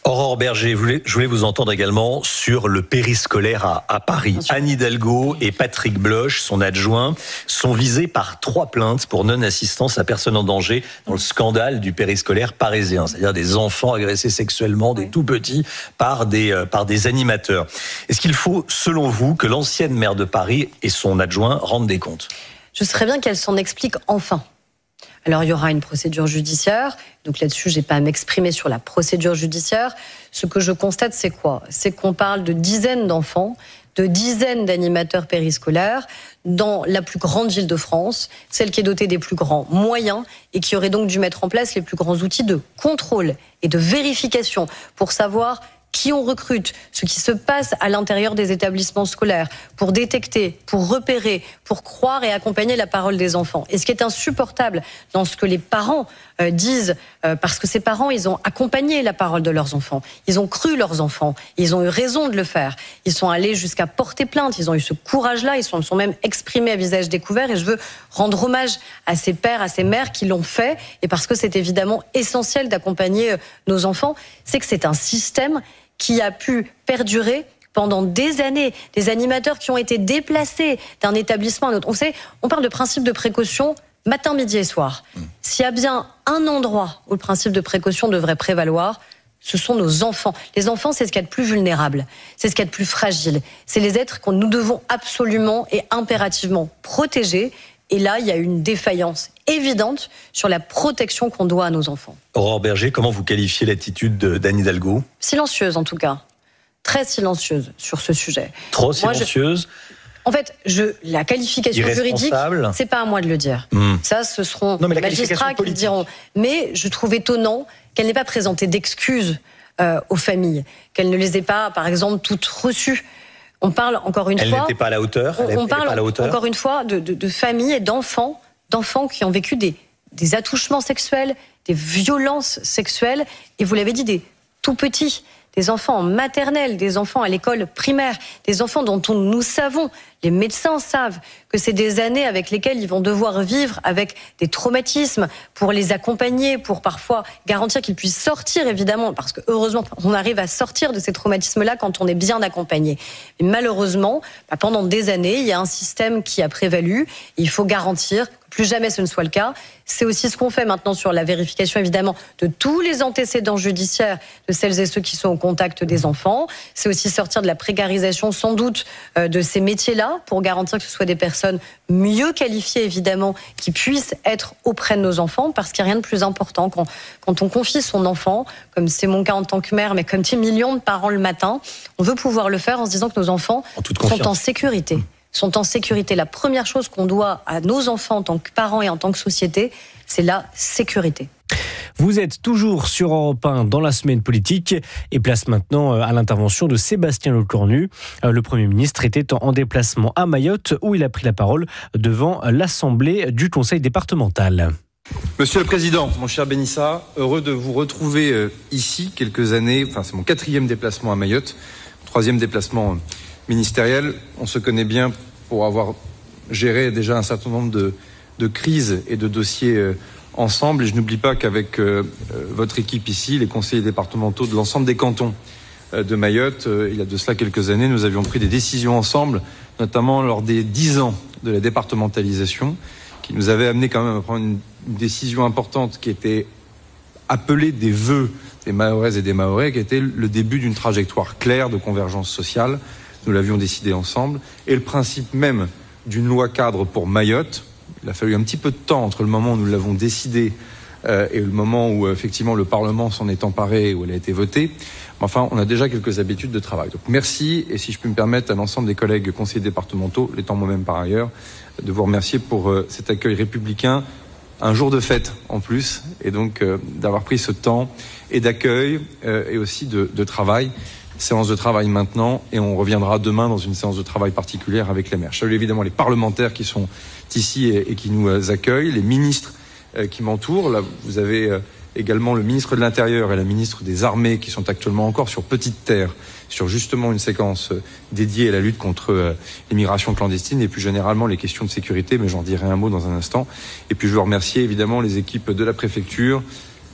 Aurore Berger, je voulais, je voulais vous entendre également sur le périscolaire à, à Paris. Anne Hidalgo et Patrick Bloch, son adjoint, sont visés par trois plaintes pour non-assistance à personne en danger dans le scandale du périscolaire parisien, c'est-à-dire des enfants agressés sexuellement, des tout petits, par des, euh, par des animateurs. Est-ce qu'il faut, selon vous, que l'ancienne maire de Paris et son adjoint rendent des comptes ? Je serais bien qu'elle s'en explique enfin. Alors, il y aura une procédure judiciaire. Donc là-dessus, je n'ai pas à m'exprimer sur la procédure judiciaire. Ce que je constate, c'est quoi ? C'est qu'on parle de dizaines d'enfants, de dizaines d'animateurs périscolaires dans la plus grande ville de France, celle qui est dotée des plus grands moyens et qui aurait donc dû mettre en place les plus grands outils de contrôle et de vérification pour savoir qui on recrute, ce qui se passe à l'intérieur des établissements scolaires, pour détecter, pour repérer, pour croire et accompagner la parole des enfants. Et ce qui est insupportable dans ce que les parents euh, disent, euh, parce que ces parents, ils ont accompagné la parole de leurs enfants, ils ont cru leurs enfants, ils ont eu raison de le faire, ils sont allés jusqu'à porter plainte, ils ont eu ce courage-là, ils sont, sont même exprimés à visage découvert, et je veux rendre hommage à ces pères, à ces mères qui l'ont fait, et parce que c'est évidemment essentiel d'accompagner nos enfants, c'est que c'est un système qui a pu perdurer pendant des années, des animateurs qui ont été déplacés d'un établissement à un autre. On sait, on parle de principe de précaution matin, midi et soir. Mmh. S'il y a bien un endroit où le principe de précaution devrait prévaloir, ce sont nos enfants. Les enfants, c'est ce qu'il y a de plus vulnérable, c'est ce qu'il y a de plus fragile. C'est les êtres que nous devons absolument et impérativement protéger. Et là, il y a une défaillance évidente sur la protection qu'on doit à nos enfants. Aurore Berger, comment vous qualifiez l'attitude d'Anne Hidalgo ? Silencieuse, en tout cas. Très silencieuse sur ce sujet. Trop silencieuse ? Moi, je... En fait, je... la qualification juridique, c'est pas à moi de le dire. Mmh. Ça, ce seront non, mais les magistrats qui le diront. Mais je trouve étonnant qu'elle n'ait pas présenté d'excuses euh, aux familles, qu'elle ne les ait pas, par exemple, toutes reçues. On parle encore une elle fois. Elle n'était pas à la hauteur. Elle on parle pas à la hauteur. encore une fois de, de, de familles et d'enfants, d'enfants qui ont vécu des, des attouchements sexuels, des violences sexuelles, et vous l'avez dit, des tout petits, des enfants en maternelle, des enfants à l'école primaire, des enfants dont on, nous savons, les médecins savent que c'est des années avec lesquelles ils vont devoir vivre avec des traumatismes pour les accompagner, pour parfois garantir qu'ils puissent sortir, évidemment, parce que heureusement, on arrive à sortir de ces traumatismes-là quand on est bien accompagné. Mais malheureusement, bah, pendant des années, il y a un système qui a prévalu. Il faut garantir que plus jamais ce ne soit le cas. C'est aussi ce qu'on fait maintenant sur la vérification, évidemment, de tous les antécédents judiciaires de celles et ceux qui sont au contact des enfants. C'est aussi sortir de la précarisation, sans doute, euh, de ces métiers-là, pour garantir que ce soit des personnes mieux qualifiées, évidemment, qui puissent être auprès de nos enfants, parce qu'il n'y a rien de plus important quand, quand on confie son enfant, comme c'est mon cas en tant que mère, mais comme des millions de parents le matin, on veut pouvoir le faire en se disant que nos enfants en sont en sécurité. Mmh. sont en sécurité. La première chose qu'on doit à nos enfants en tant que parents et en tant que société, c'est la sécurité. Vous êtes toujours sur Europe un dans la semaine politique et place maintenant à l'intervention de Sébastien Lecornu. Le Premier ministre était en déplacement à Mayotte où il a pris la parole devant l'Assemblée du Conseil départemental. Monsieur le Président, mon cher Benissa, heureux de vous retrouver ici quelques années, enfin c'est mon quatrième déplacement à Mayotte, troisième déplacement ministériel. On se connaît bien pour avoir géré déjà un certain nombre de, de crises et de dossiers euh, ensemble. Et je n'oublie pas qu'avec euh, votre équipe ici, les conseillers départementaux de l'ensemble des cantons euh, de Mayotte, euh, il y a de cela quelques années, nous avions pris des décisions ensemble, notamment lors des dix ans de la départementalisation, qui nous avait amené quand même à prendre une, une décision importante qui était appelée des vœux des Mahoraises et des Mahorais, qui était le début d'une trajectoire claire de convergence sociale. Nous l'avions décidé ensemble. Et le principe même d'une loi cadre pour Mayotte, il a fallu un petit peu de temps entre le moment où nous l'avons décidé euh, et le moment où effectivement le Parlement s'en est emparé et où elle a été votée. Mais enfin, on a déjà quelques habitudes de travail. Donc merci, et si je puis me permettre à l'ensemble des collègues conseillers départementaux, l'étant moi-même par ailleurs, de vous remercier pour euh, cet accueil républicain, un jour de fête en plus, et donc euh, d'avoir pris ce temps et d'accueil euh, et aussi de, de travail. Séance de travail maintenant, et on reviendra demain dans une séance de travail particulière avec les maires. Je salue évidemment les parlementaires qui sont ici et, et qui nous accueillent, les ministres euh, qui m'entourent. Là, vous avez euh, également le ministre de l'Intérieur et la ministre des Armées qui sont actuellement encore sur Petite Terre, sur justement une séquence euh, dédiée à la lutte contre euh, l'immigration clandestine et plus généralement les questions de sécurité, mais j'en dirai un mot dans un instant. Et puis je veux remercier évidemment les équipes de la préfecture,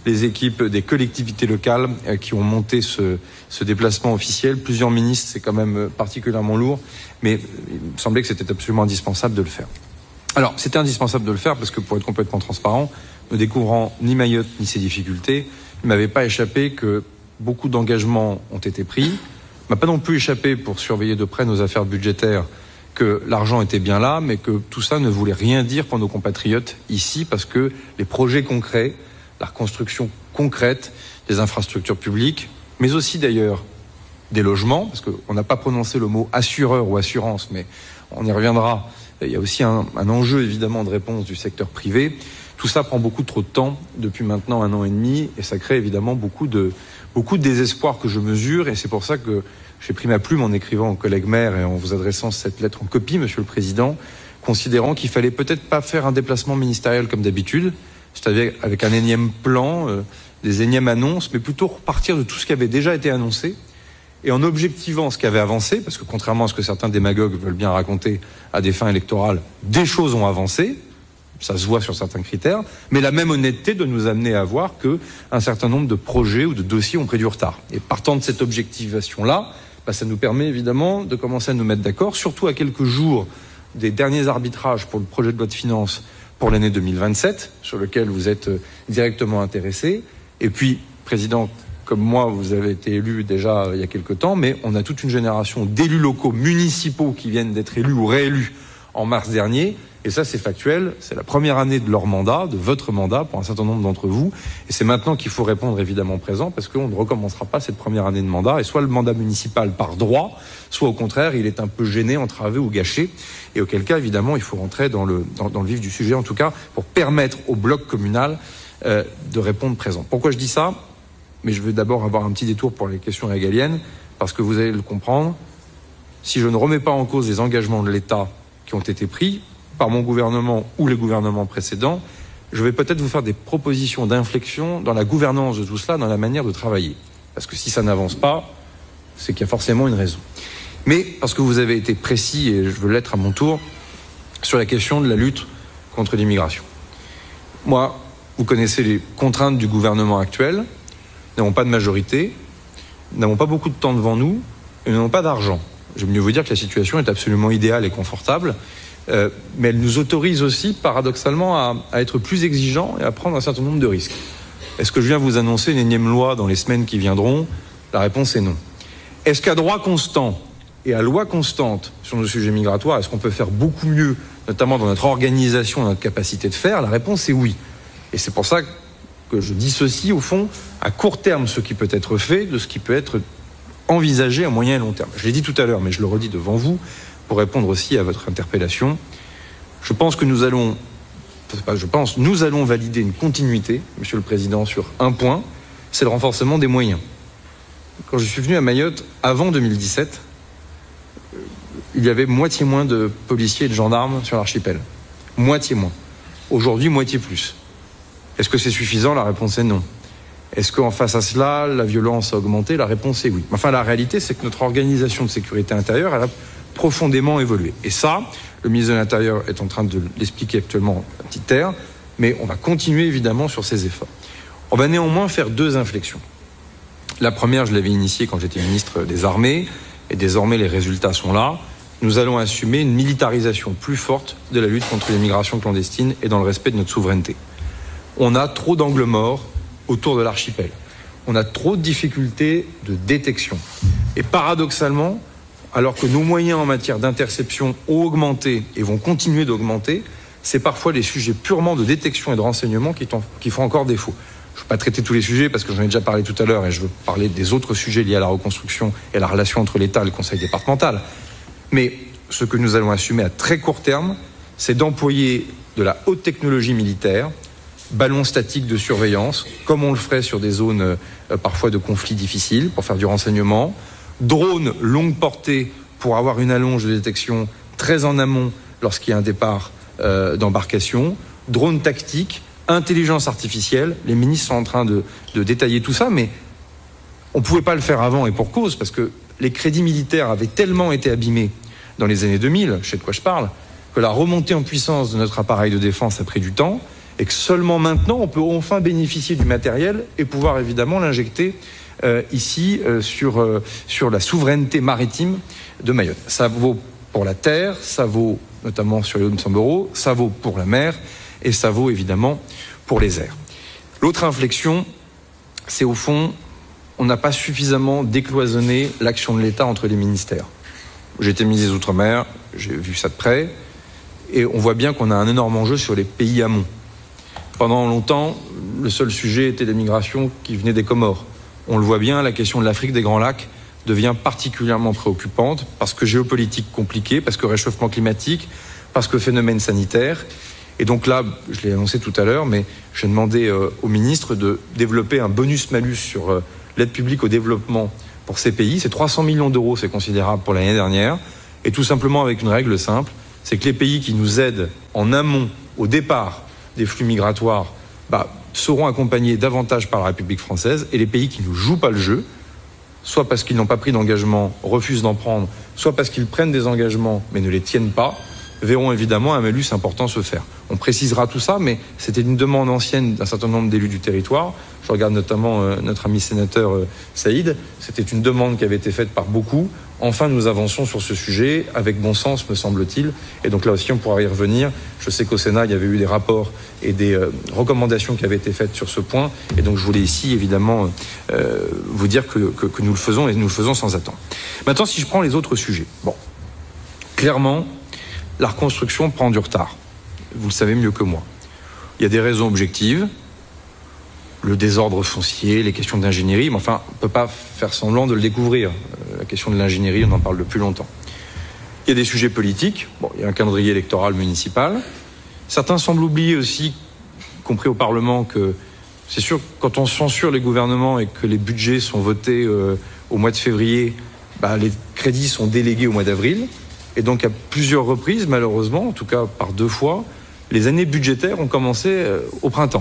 les équipes des collectivités locales qui ont monté ce, ce déplacement officiel. Plusieurs ministres, c'est quand même particulièrement lourd, mais il me semblait que c'était absolument indispensable de le faire. Alors, c'était indispensable de le faire parce que, pour être complètement transparent, ne découvrant ni Mayotte ni ses difficultés, il ne m'avait pas échappé que beaucoup d'engagements ont été pris. Il ne m'a pas non plus échappé, pour surveiller de près nos affaires budgétaires, que l'argent était bien là, mais que tout ça ne voulait rien dire pour nos compatriotes ici, parce que les projets concrets, la reconstruction concrète des infrastructures publiques, mais aussi d'ailleurs des logements, parce qu'on n'a pas prononcé le mot assureur ou assurance, mais on y reviendra. Il y a aussi un, un enjeu évidemment de réponse du secteur privé. Tout ça prend beaucoup trop de temps depuis maintenant un an et demi, et ça crée évidemment beaucoup de, beaucoup de désespoir que je mesure, et c'est pour ça que j'ai pris ma plume en écrivant au collègue maire et en vous adressant cette lettre en copie, Monsieur le Président, considérant qu'il fallait peut-être pas faire un déplacement ministériel comme d'habitude, c'est-à-dire avec un énième plan, euh, des énièmes annonces, mais plutôt repartir de tout ce qui avait déjà été annoncé, et en objectivant ce qui avait avancé, parce que contrairement à ce que certains démagogues veulent bien raconter à des fins électorales, des choses ont avancé, ça se voit sur certains critères, mais la même honnêteté doit nous amener à voir qu'un certain nombre de projets ou de dossiers ont pris du retard. Et partant de cette objectivation-là, bah, ça nous permet évidemment de commencer à nous mettre d'accord, surtout à quelques jours des derniers arbitrages pour le projet de loi de finances pour l'année deux mille vingt-sept, sur lequel vous êtes directement intéressé. Et puis, Président, comme moi, vous avez été élu déjà il y a quelque temps, mais on a toute une génération d'élus locaux municipaux qui viennent d'être élus ou réélus en mars dernier. Et ça, c'est factuel. C'est la première année de leur mandat, de votre mandat, pour un certain nombre d'entre vous. Et c'est maintenant qu'il faut répondre évidemment présent, parce qu'on ne recommencera pas cette première année de mandat. Et soit le mandat municipal par droit, soit au contraire, il est un peu gêné, entravé ou gâché. Et auquel cas, évidemment, il faut rentrer dans le, dans, dans le vif du sujet, en tout cas, pour permettre au bloc communal euh, de répondre présent. Pourquoi je dis ça ? Mais je veux d'abord avoir un petit détour pour les questions régaliennes, parce que vous allez le comprendre. Si je ne remets pas en cause les engagements de l'État qui ont été pris par mon gouvernement ou les gouvernements précédents, je vais peut-être vous faire des propositions d'inflexion dans la gouvernance de tout cela, dans la manière de travailler. Parce que si ça n'avance pas, c'est qu'il y a forcément une raison. Mais parce que vous avez été précis, et je veux l'être à mon tour, sur la question de la lutte contre l'immigration. Moi, vous connaissez les contraintes du gouvernement actuel. Nous n'avons pas de majorité, nous n'avons pas beaucoup de temps devant nous, et nous n'avons pas d'argent. Je vais mieux vous dire que la situation est absolument idéale et confortable, euh, mais elle nous autorise aussi, paradoxalement, à, à être plus exigeants et à prendre un certain nombre de risques. Est-ce que je viens vous annoncer une énième loi dans les semaines qui viendront ? La réponse est non. Est-ce qu'à droit constant et à loi constante sur nos sujets migratoires, est-ce qu'on peut faire beaucoup mieux, notamment dans notre organisation et notre capacité de faire ? La réponse est oui. Et c'est pour ça que je dissocie, au fond, à court terme, ce qui peut être fait de ce qui peut être envisagé à moyen et long terme. Je l'ai dit tout à l'heure, mais je le redis devant vous, pour répondre aussi à votre interpellation. Je pense que nous allons, pas je pense, nous allons valider une continuité, Monsieur le Président, sur un point, c'est le renforcement des moyens. Quand je suis venu à Mayotte, avant deux mille dix-sept, il y avait moitié moins de policiers et de gendarmes sur l'archipel. Moitié moins. Aujourd'hui, moitié plus. Est-ce que c'est suffisant ? La réponse est non. Est-ce qu'en face à cela, la violence a augmenté ? La réponse est oui. Enfin, la réalité, c'est que notre organisation de sécurité intérieure, elle a profondément évolué. Et ça, le ministre de l'Intérieur est en train de l'expliquer actuellement à petite terre, mais on va continuer évidemment sur ces efforts. On va néanmoins faire deux inflexions. La première, je l'avais initiée quand j'étais ministre des Armées, et désormais les résultats sont là. Nous allons assumer une militarisation plus forte de la lutte contre l'immigration clandestine et dans le respect de notre souveraineté. On a trop d'angles morts autour de l'archipel. On a trop de difficultés de détection. Et paradoxalement, alors que nos moyens en matière d'interception ont augmenté et vont continuer d'augmenter, c'est parfois les sujets purement de détection et de renseignement qui, qui font encore défaut. Je ne vais pas traiter tous les sujets parce que j'en ai déjà parlé tout à l'heure et je veux parler des autres sujets liés à la reconstruction et à la relation entre l'État et le Conseil départemental. Mais ce que nous allons assumer à très court terme, c'est d'employer de la haute technologie militaire, ballons statiques de surveillance, comme on le ferait sur des zones euh, parfois de conflits difficiles, pour faire du renseignement, drones longue portée pour avoir une allonge de détection très en amont lorsqu'il y a un départ euh, d'embarcation, drones tactiques, intelligence artificielle. Les ministres sont en train de, de détailler tout ça, mais on ne pouvait pas le faire avant, et pour cause, parce que les crédits militaires avaient tellement été abîmés dans les années deux mille, je sais de quoi je parle, que la remontée en puissance de notre appareil de défense a pris du temps, et que seulement maintenant, on peut enfin bénéficier du matériel et pouvoir évidemment l'injecter euh, ici euh, sur, euh, sur la souveraineté maritime de Mayotte. Ça vaut pour la terre, ça vaut notamment sur les hauts de Samboro, ça vaut pour la mer et ça vaut évidemment pour les airs. L'autre inflexion, c'est au fond, on n'a pas suffisamment décloisonné l'action de l'État entre les ministères. J'ai été ministre des Outre-mer, j'ai vu ça de près, et on voit bien qu'on a un énorme enjeu sur les pays amont. Pendant longtemps, le seul sujet était les migrations qui venaient des Comores. On le voit bien, la question de l'Afrique des Grands Lacs devient particulièrement préoccupante parce que géopolitique compliquée, parce que réchauffement climatique, parce que phénomène sanitaire. Et donc là, je l'ai annoncé tout à l'heure, mais j'ai demandé euh, au ministre de développer un bonus-malus sur euh, l'aide publique au développement pour ces pays. C'est trois cents millions d'euros, c'est considérable pour l'année dernière. Et tout simplement avec une règle simple, c'est que les pays qui nous aident en amont, au départ des flux migratoires, bah, seront accompagnés davantage par la République française, et les pays qui ne jouent pas le jeu, soit parce qu'ils n'ont pas pris d'engagement, refusent d'en prendre, soit parce qu'ils prennent des engagements mais ne les tiennent pas, verront évidemment un malus important se faire. On précisera tout ça, mais c'était une demande ancienne d'un certain nombre d'élus du territoire. Je regarde notamment euh, notre ami sénateur euh, Saïd. C'était une demande qui avait été faite par beaucoup. Enfin, nous avançons sur ce sujet avec bon sens, me semble-t-il. Et donc là aussi, on pourra y revenir. Je sais qu'au Sénat, il y avait eu des rapports et des euh, recommandations qui avaient été faites sur ce point. Et donc, je voulais ici, évidemment, euh, vous dire que, que, que nous le faisons et nous le faisons sans attendre. Maintenant, si je prends les autres sujets. Bon, clairement, la reconstruction prend du retard. Vous le savez mieux que moi. Il y a des raisons objectives. Le désordre foncier, les questions d'ingénierie, mais enfin, on ne peut pas faire semblant de le découvrir. La question de l'ingénierie, on en parle depuis longtemps. Il y a des sujets politiques. Bon, il y a un calendrier électoral municipal. Certains semblent oublier aussi, y compris au Parlement, que c'est sûr, quand on censure les gouvernements et que les budgets sont votés euh, au mois de février, bah, les crédits sont délégués au mois d'avril. Et donc, à plusieurs reprises, malheureusement, en tout cas par deux fois, les années budgétaires ont commencé euh, au printemps.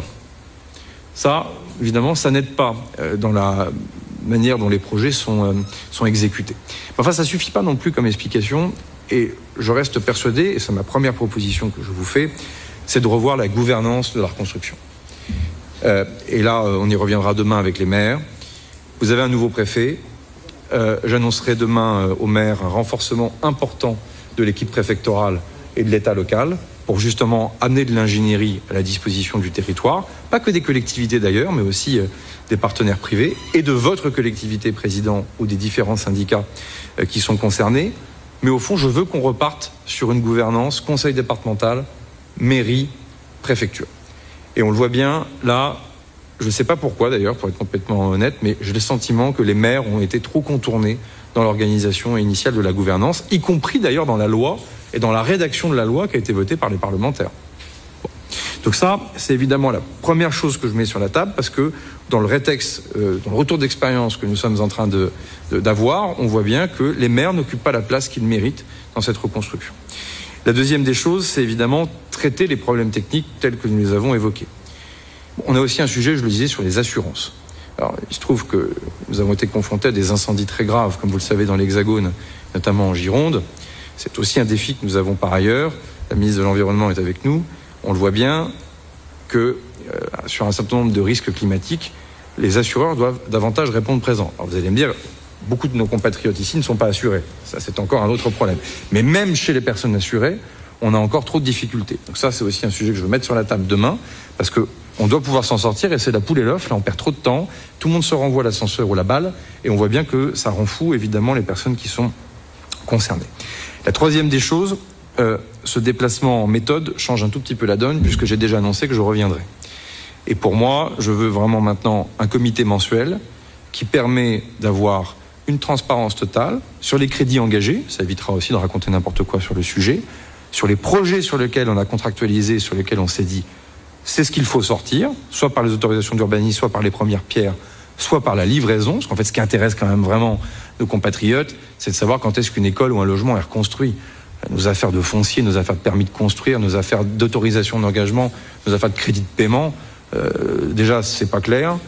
Ça, évidemment, ça n'aide pas euh, dans la manière dont les projets sont, euh, sont exécutés. Enfin, ça ne suffit pas non plus comme explication. Et je reste persuadé, et c'est ma première proposition que je vous fais, c'est de revoir la gouvernance de la reconstruction. Euh, et là, on y reviendra demain avec les maires. Vous avez un nouveau préfet. Euh, j'annoncerai demain euh, aux maires un renforcement important de l'équipe préfectorale et de l'État local pour justement amener de l'ingénierie à la disposition du territoire, pas que des collectivités d'ailleurs, mais aussi euh, des partenaires privés et de votre collectivité, président, ou des différents syndicats euh, qui sont concernés. Mais au fond, je veux qu'on reparte sur une gouvernance conseil départemental, mairie, préfecture. Et on le voit bien, là, je ne sais pas pourquoi d'ailleurs, pour être complètement honnête, mais j'ai le sentiment que les maires ont été trop contournés dans l'organisation initiale de la gouvernance, y compris d'ailleurs dans la loi et dans la rédaction de la loi qui a été votée par les parlementaires. Bon. Donc ça, c'est évidemment la première chose que je mets sur la table, parce que dans le rétexte, euh, dans le retour d'expérience que nous sommes en train de, de, d'avoir, on voit bien que les maires n'occupent pas la place qu'ils méritent dans cette reconstruction. La deuxième des choses, c'est évidemment traiter les problèmes techniques tels que nous les avons évoqués. On a aussi un sujet, je le disais, sur les assurances. Alors, il se trouve que nous avons été confrontés à des incendies très graves, comme vous le savez, dans l'Hexagone, notamment en Gironde. C'est aussi un défi que nous avons par ailleurs. La ministre de l'Environnement est avec nous. On le voit bien que, euh, sur un certain nombre de risques climatiques, les assureurs doivent davantage répondre présent. Alors, vous allez me dire, beaucoup de nos compatriotes ici ne sont pas assurés. Ça, c'est encore un autre problème. Mais même chez les personnes assurées, on a encore trop de difficultés. Donc ça, c'est aussi un sujet que je veux mettre sur la table demain, parce que on doit pouvoir s'en sortir, et c'est la poule et l'œuf. Là, on perd trop de temps. Tout le monde se renvoie l'ascenseur ou la balle, et on voit bien que ça rend fou, évidemment, les personnes qui sont concernées. La troisième des choses, euh, ce déplacement en méthode change un tout petit peu la donne, puisque j'ai déjà annoncé que je reviendrai. Et pour moi, je veux vraiment maintenant un comité mensuel qui permet d'avoir une transparence totale sur les crédits engagés. Ça évitera aussi de raconter n'importe quoi sur le sujet. Sur les projets sur lesquels on a contractualisé, sur lesquels on s'est dit c'est ce qu'il faut sortir, soit par les autorisations d'urbanisme, soit par les premières pierres, soit par la livraison. Parce qu'en fait, ce qui intéresse quand même vraiment nos compatriotes, c'est de savoir quand est-ce qu'une école ou un logement est reconstruit. Nos affaires de foncier, nos affaires de permis de construire, nos affaires d'autorisation d'engagement, nos affaires de crédit de paiement, euh, déjà, c'est pas clair.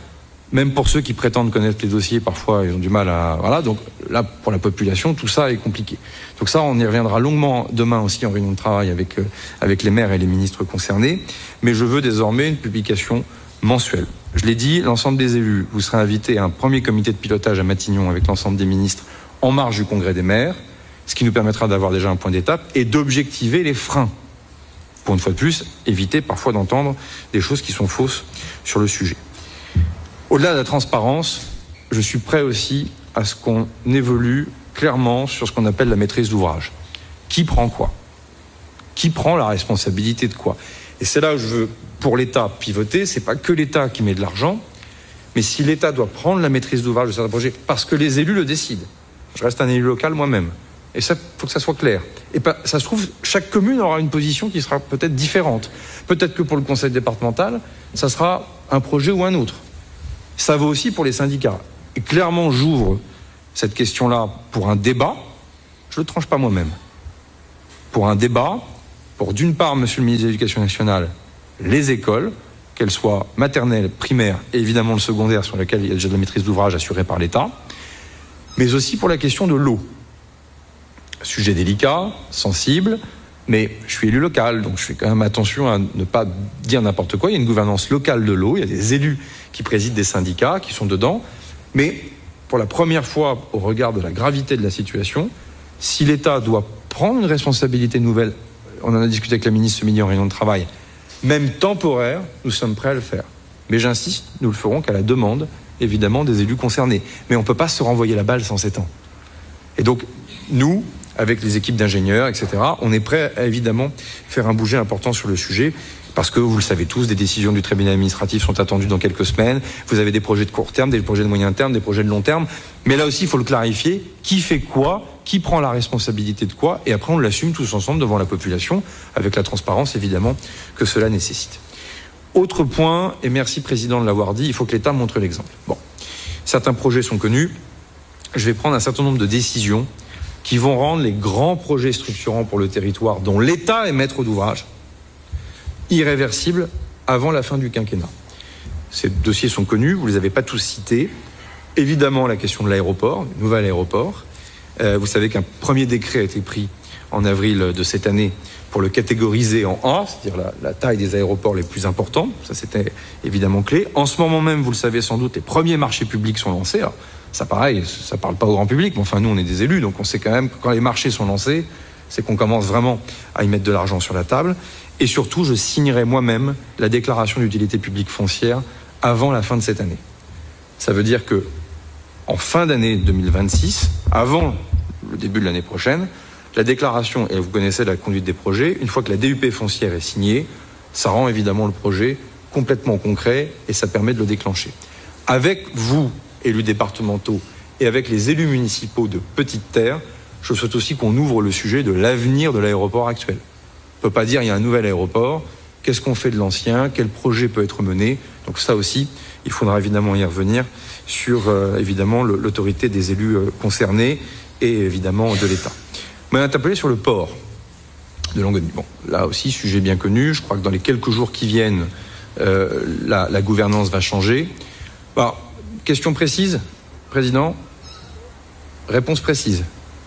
Même pour ceux qui prétendent connaître les dossiers, parfois ils ont du mal à... Voilà, donc là, pour la population, tout ça est compliqué. Donc ça, on y reviendra longuement demain aussi en réunion de travail avec, euh, avec les maires et les ministres concernés. Mais je veux désormais une publication mensuelle. Je l'ai dit, l'ensemble des élus, vous serez invités à un premier comité de pilotage à Matignon avec l'ensemble des ministres en marge du congrès des maires, ce qui nous permettra d'avoir déjà un point d'étape et d'objectiver les freins. Pour une fois de plus, éviter parfois d'entendre des choses qui sont fausses sur le sujet. Au-delà de la transparence, je suis prêt aussi à ce qu'on évolue clairement sur ce qu'on appelle la maîtrise d'ouvrage. Qui prend quoi ? Qui prend la responsabilité de quoi ? Et c'est là où je veux, pour l'État, pivoter. C'est pas que l'État qui met de l'argent, mais si l'État doit prendre la maîtrise d'ouvrage de certains projets, parce que les élus le décident. Je reste un élu local moi-même. Et ça, faut que ça soit clair. Et pas, ça se trouve, chaque commune aura une position qui sera peut-être différente. Peut-être que pour le conseil départemental, ça sera un projet ou un autre. Ça vaut aussi pour les syndicats. Et clairement, j'ouvre cette question-là pour un débat. Je ne le tranche pas moi-même. Pour un débat, pour d'une part, monsieur le ministre de l'Éducation nationale, les écoles, qu'elles soient maternelles, primaires et évidemment le secondaire sur lequel il y a déjà de la maîtrise d'ouvrage assurée par l'État, mais aussi pour la question de l'eau. Sujet délicat, sensible, mais je suis élu local, donc je fais quand même attention à ne pas dire n'importe quoi. Il y a une gouvernance locale de l'eau, il y a des élus qui président des syndicats, qui sont dedans, mais pour la première fois, au regard de la gravité de la situation, si l'État doit prendre une responsabilité nouvelle, on en a discuté avec la ministre ce midi en réunion de travail, même temporaire, nous sommes prêts à le faire. Mais j'insiste, nous le ferons qu'à la demande, évidemment, des élus concernés. Mais on ne peut pas se renvoyer la balle sans sept ans. Et donc, nous, avec les équipes d'ingénieurs, et cetera, on est prêt à évidemment faire un bouger important sur le sujet, parce que vous le savez tous, des décisions du tribunal administratif sont attendues dans quelques semaines. Vous avez des projets de court terme, des projets de moyen terme, des projets de long terme. Mais là aussi, il faut le clarifier. Qui fait quoi ? Qui prend la responsabilité de quoi ? Et après, on l'assume tous ensemble devant la population, avec la transparence, évidemment, que cela nécessite. Autre point, et merci Président de l'avoir dit, il faut que l'État montre l'exemple. Bon, certains projets sont connus. Je vais prendre un certain nombre de décisions qui vont rendre les grands projets structurants pour le territoire, dont l'État est maître d'ouvrage, irréversibles avant la fin du quinquennat. Ces dossiers sont connus, vous ne les avez pas tous cités. Évidemment, la question de l'aéroport, le nouvel aéroport. Euh, vous savez qu'un premier décret a été pris en avril de cette année pour le catégoriser en A, c'est-à-dire la, la taille des aéroports les plus importants. Ça, c'était évidemment clé. En ce moment même, vous le savez sans doute, les premiers marchés publics sont lancés. Alors, ça, pareil, ça ne parle pas au grand public, mais enfin, nous, on est des élus, donc on sait quand même que quand les marchés sont lancés, c'est qu'on commence vraiment à y mettre de l'argent sur la table. Et surtout, je signerai moi-même la déclaration d'utilité publique foncière avant la fin de cette année. Ça veut dire que en fin d'année deux mille vingt-six, avant le début de l'année prochaine, la déclaration, et vous connaissez la conduite des projets, une fois que la D U P foncière est signée, ça rend évidemment le projet complètement concret et ça permet de le déclencher. Avec vous, élus départementaux, et avec les élus municipaux de Petite Terre, je souhaite aussi qu'on ouvre le sujet de l'avenir de l'aéroport actuel. On ne peut pas dire il y a un nouvel aéroport, qu'est-ce qu'on fait de l'ancien, quel projet peut être mené. Donc ça aussi, il faudra évidemment y revenir sur euh, évidemment le, l'autorité des élus euh, concernés et évidemment de l'État. On m'a interpellé sur le port de Longoni. Bon, là aussi, sujet bien connu. Je crois que dans les quelques jours qui viennent, euh, la, la gouvernance va changer. Bah, question précise, Président. Réponse précise.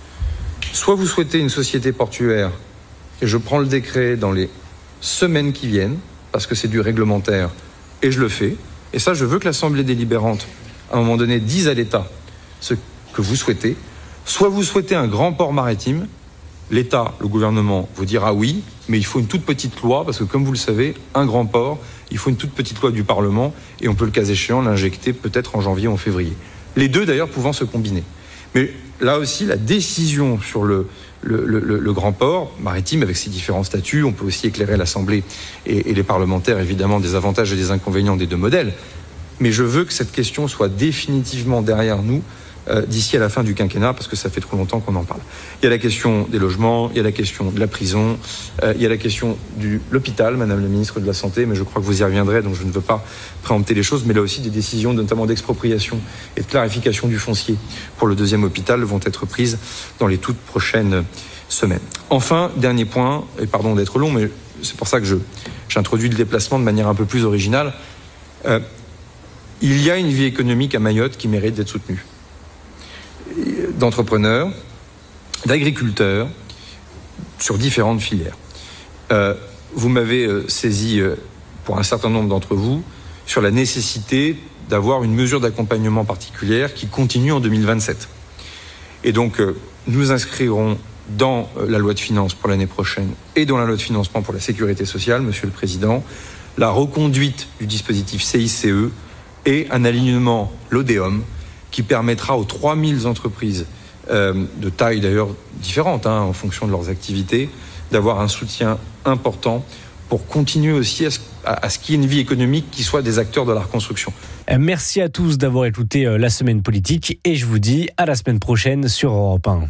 Soit vous souhaitez une société portuaire, et je prends le décret dans les semaines qui viennent, parce que c'est du réglementaire, et je le fais. Et ça, je veux que l'Assemblée délibérante, à un moment donné, dise à l'État ce que vous souhaitez. Soit vous souhaitez un grand port maritime, l'État, le gouvernement, vous dira oui, mais il faut une toute petite loi, parce que comme vous le savez, un grand port, il faut une toute petite loi du Parlement, et on peut le cas échéant l'injecter peut-être en janvier ou en février. Les deux d'ailleurs pouvant se combiner. Mais là aussi, la décision sur le, le, le, le grand port maritime, avec ses différents statuts, on peut aussi éclairer l'Assemblée et, et les parlementaires, évidemment, des avantages et des inconvénients des deux modèles. Mais je veux que cette question soit définitivement derrière nous euh, d'ici à la fin du quinquennat, parce que ça fait trop longtemps qu'on en parle. Il y a la question des logements, il y a la question de la prison, euh, il y a la question de l'hôpital, Madame la Ministre de la Santé, mais je crois que vous y reviendrez, donc je ne veux pas préempter les choses, mais là aussi des décisions, notamment d'expropriation et de clarification du foncier pour le deuxième hôpital, vont être prises dans les toutes prochaines semaines. Enfin, dernier point, et pardon d'être long, mais c'est pour ça que je, j'introduis le déplacement de manière un peu plus originale. Euh, il y a une vie économique à Mayotte qui mérite d'être soutenue. D'entrepreneurs, d'agriculteurs, sur différentes filières. Euh, vous m'avez euh, saisi, euh, pour un certain nombre d'entre vous, sur la nécessité d'avoir une mesure d'accompagnement particulière qui continue en deux mille vingt-sept. Et donc, euh, nous inscrirons dans euh, la loi de finances pour l'année prochaine et dans la loi de financement pour la sécurité sociale, Monsieur le Président, la reconduite du dispositif C I C E et un alignement LODEOM qui permettra aux trois mille entreprises euh, de taille d'ailleurs différente hein, en fonction de leurs activités, d'avoir un soutien important pour continuer aussi à ce, à, à ce qu'il y ait une vie économique qui soit des acteurs de la reconstruction. Merci à tous d'avoir écouté la semaine politique et je vous dis à la semaine prochaine sur Europe un.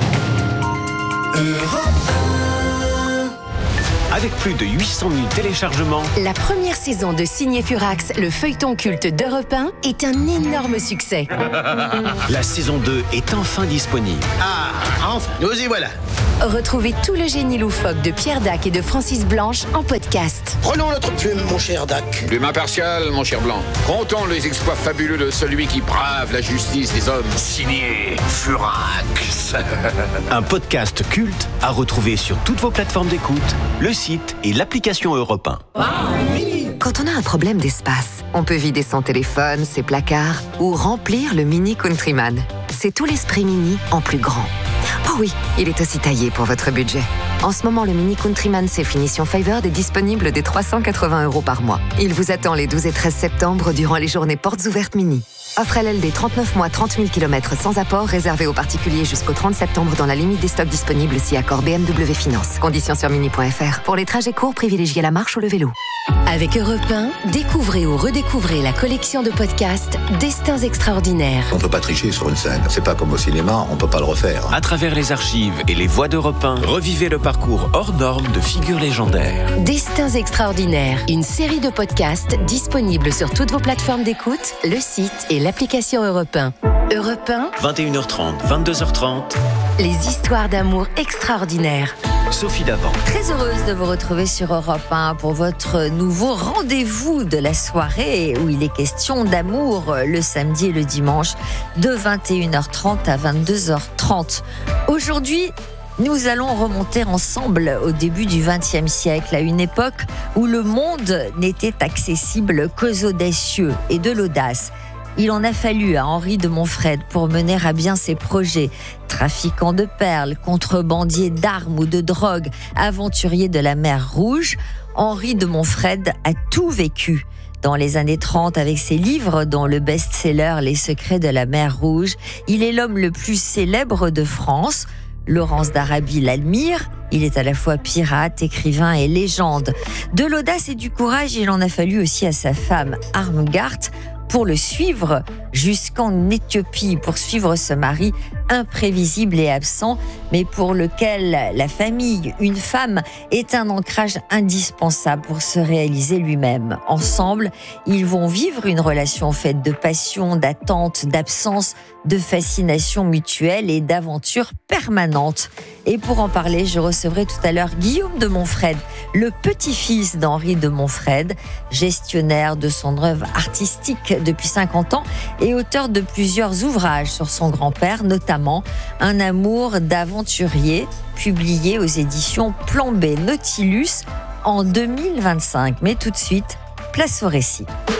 Avec plus de huit cent mille téléchargements, la première saison de Signé Furax, le feuilleton culte d'Europe un, est un énorme succès. La saison deux est enfin disponible. Ah, enfin, nous y voilà. Retrouvez tout le génie loufoque de Pierre Dac et de Francis Blanche en podcast. Prenons notre plume, mon cher Dac. Plume impartiale, mon cher Blanc. Comptons les exploits fabuleux de celui qui brave la justice des hommes. Signé Furax. Un podcast culte à retrouver sur toutes vos plateformes d'écoute, le site et l'application Europe un. Quand on a un problème d'espace, on peut vider son téléphone, ses placards ou remplir le Mini Countryman. C'est tout l'esprit Mini en plus grand. Oh oui, il est aussi taillé pour votre budget. En ce moment, le Mini Countryman C finition Favored est disponible dès trois cent quatre-vingts euros par mois. Il vous attend les douze et treize septembre durant les journées portes ouvertes Mini. Offre L L D trente-neuf mois, trente mille kilomètres sans apport, réservé aux particuliers jusqu'au trente septembre dans la limite des stocks disponibles si accord B M W Finance. Conditions sur mini point f r. Pour les trajets courts, privilégiez la marche ou le vélo. Avec Europe un, découvrez ou redécouvrez la collection de podcasts Destins extraordinaires. On peut pas tricher sur une scène. C'est pas comme au cinéma, on peut pas le refaire. À travers les archives et les voix d'Europe un, revivez le parcours hors norme de figures légendaires. Destins extraordinaires, une série de podcasts disponibles sur toutes vos plateformes d'écoute, le site et l'application Europe un. Europe un, vingt et une heures trente, vingt-deux heures trente. Les histoires d'amour extraordinaires. Sophie Davant. Très heureuse de vous retrouver sur Europe un pour votre nouveau rendez-vous de la soirée où il est question d'amour le samedi et le dimanche de vingt et une heures trente à vingt-deux heures trente. Aujourd'hui, nous allons remonter ensemble au début du vingtième siècle, à une époque où le monde n'était accessible qu'aux audacieux et de l'audace. Il en a fallu à Henri de Montfred pour mener à bien ses projets. Trafiquant de perles, contrebandier d'armes ou de drogue, aventurier de la mer Rouge, Henri de Montfred a tout vécu. Dans les années trente, avec ses livres, dont le best-seller Les secrets de la mer Rouge, il est l'homme le plus célèbre de France. Laurence d'Arabie l'admire. Il est à la fois pirate, écrivain et légende. De l'audace et du courage, il en a fallu aussi à sa femme, Armgart, pour le suivre jusqu'en Éthiopie, pour suivre ce mari imprévisible et absent, mais pour lequel la famille, une femme, est un ancrage indispensable pour se réaliser lui-même. Ensemble, ils vont vivre une relation faite de passion, d'attente, d'absence, de fascination mutuelle et d'aventure permanente. Et pour en parler, je recevrai tout à l'heure Guillaume de Montfred, le petit-fils d'Henri de Montfred, gestionnaire de son œuvre artistique depuis cinquante ans et auteur de plusieurs ouvrages sur son grand-père, notamment Un amour d'aventurier, publié aux éditions Plan B Nautilus en deux mille vingt-cinq. Mais tout de suite, place au récit.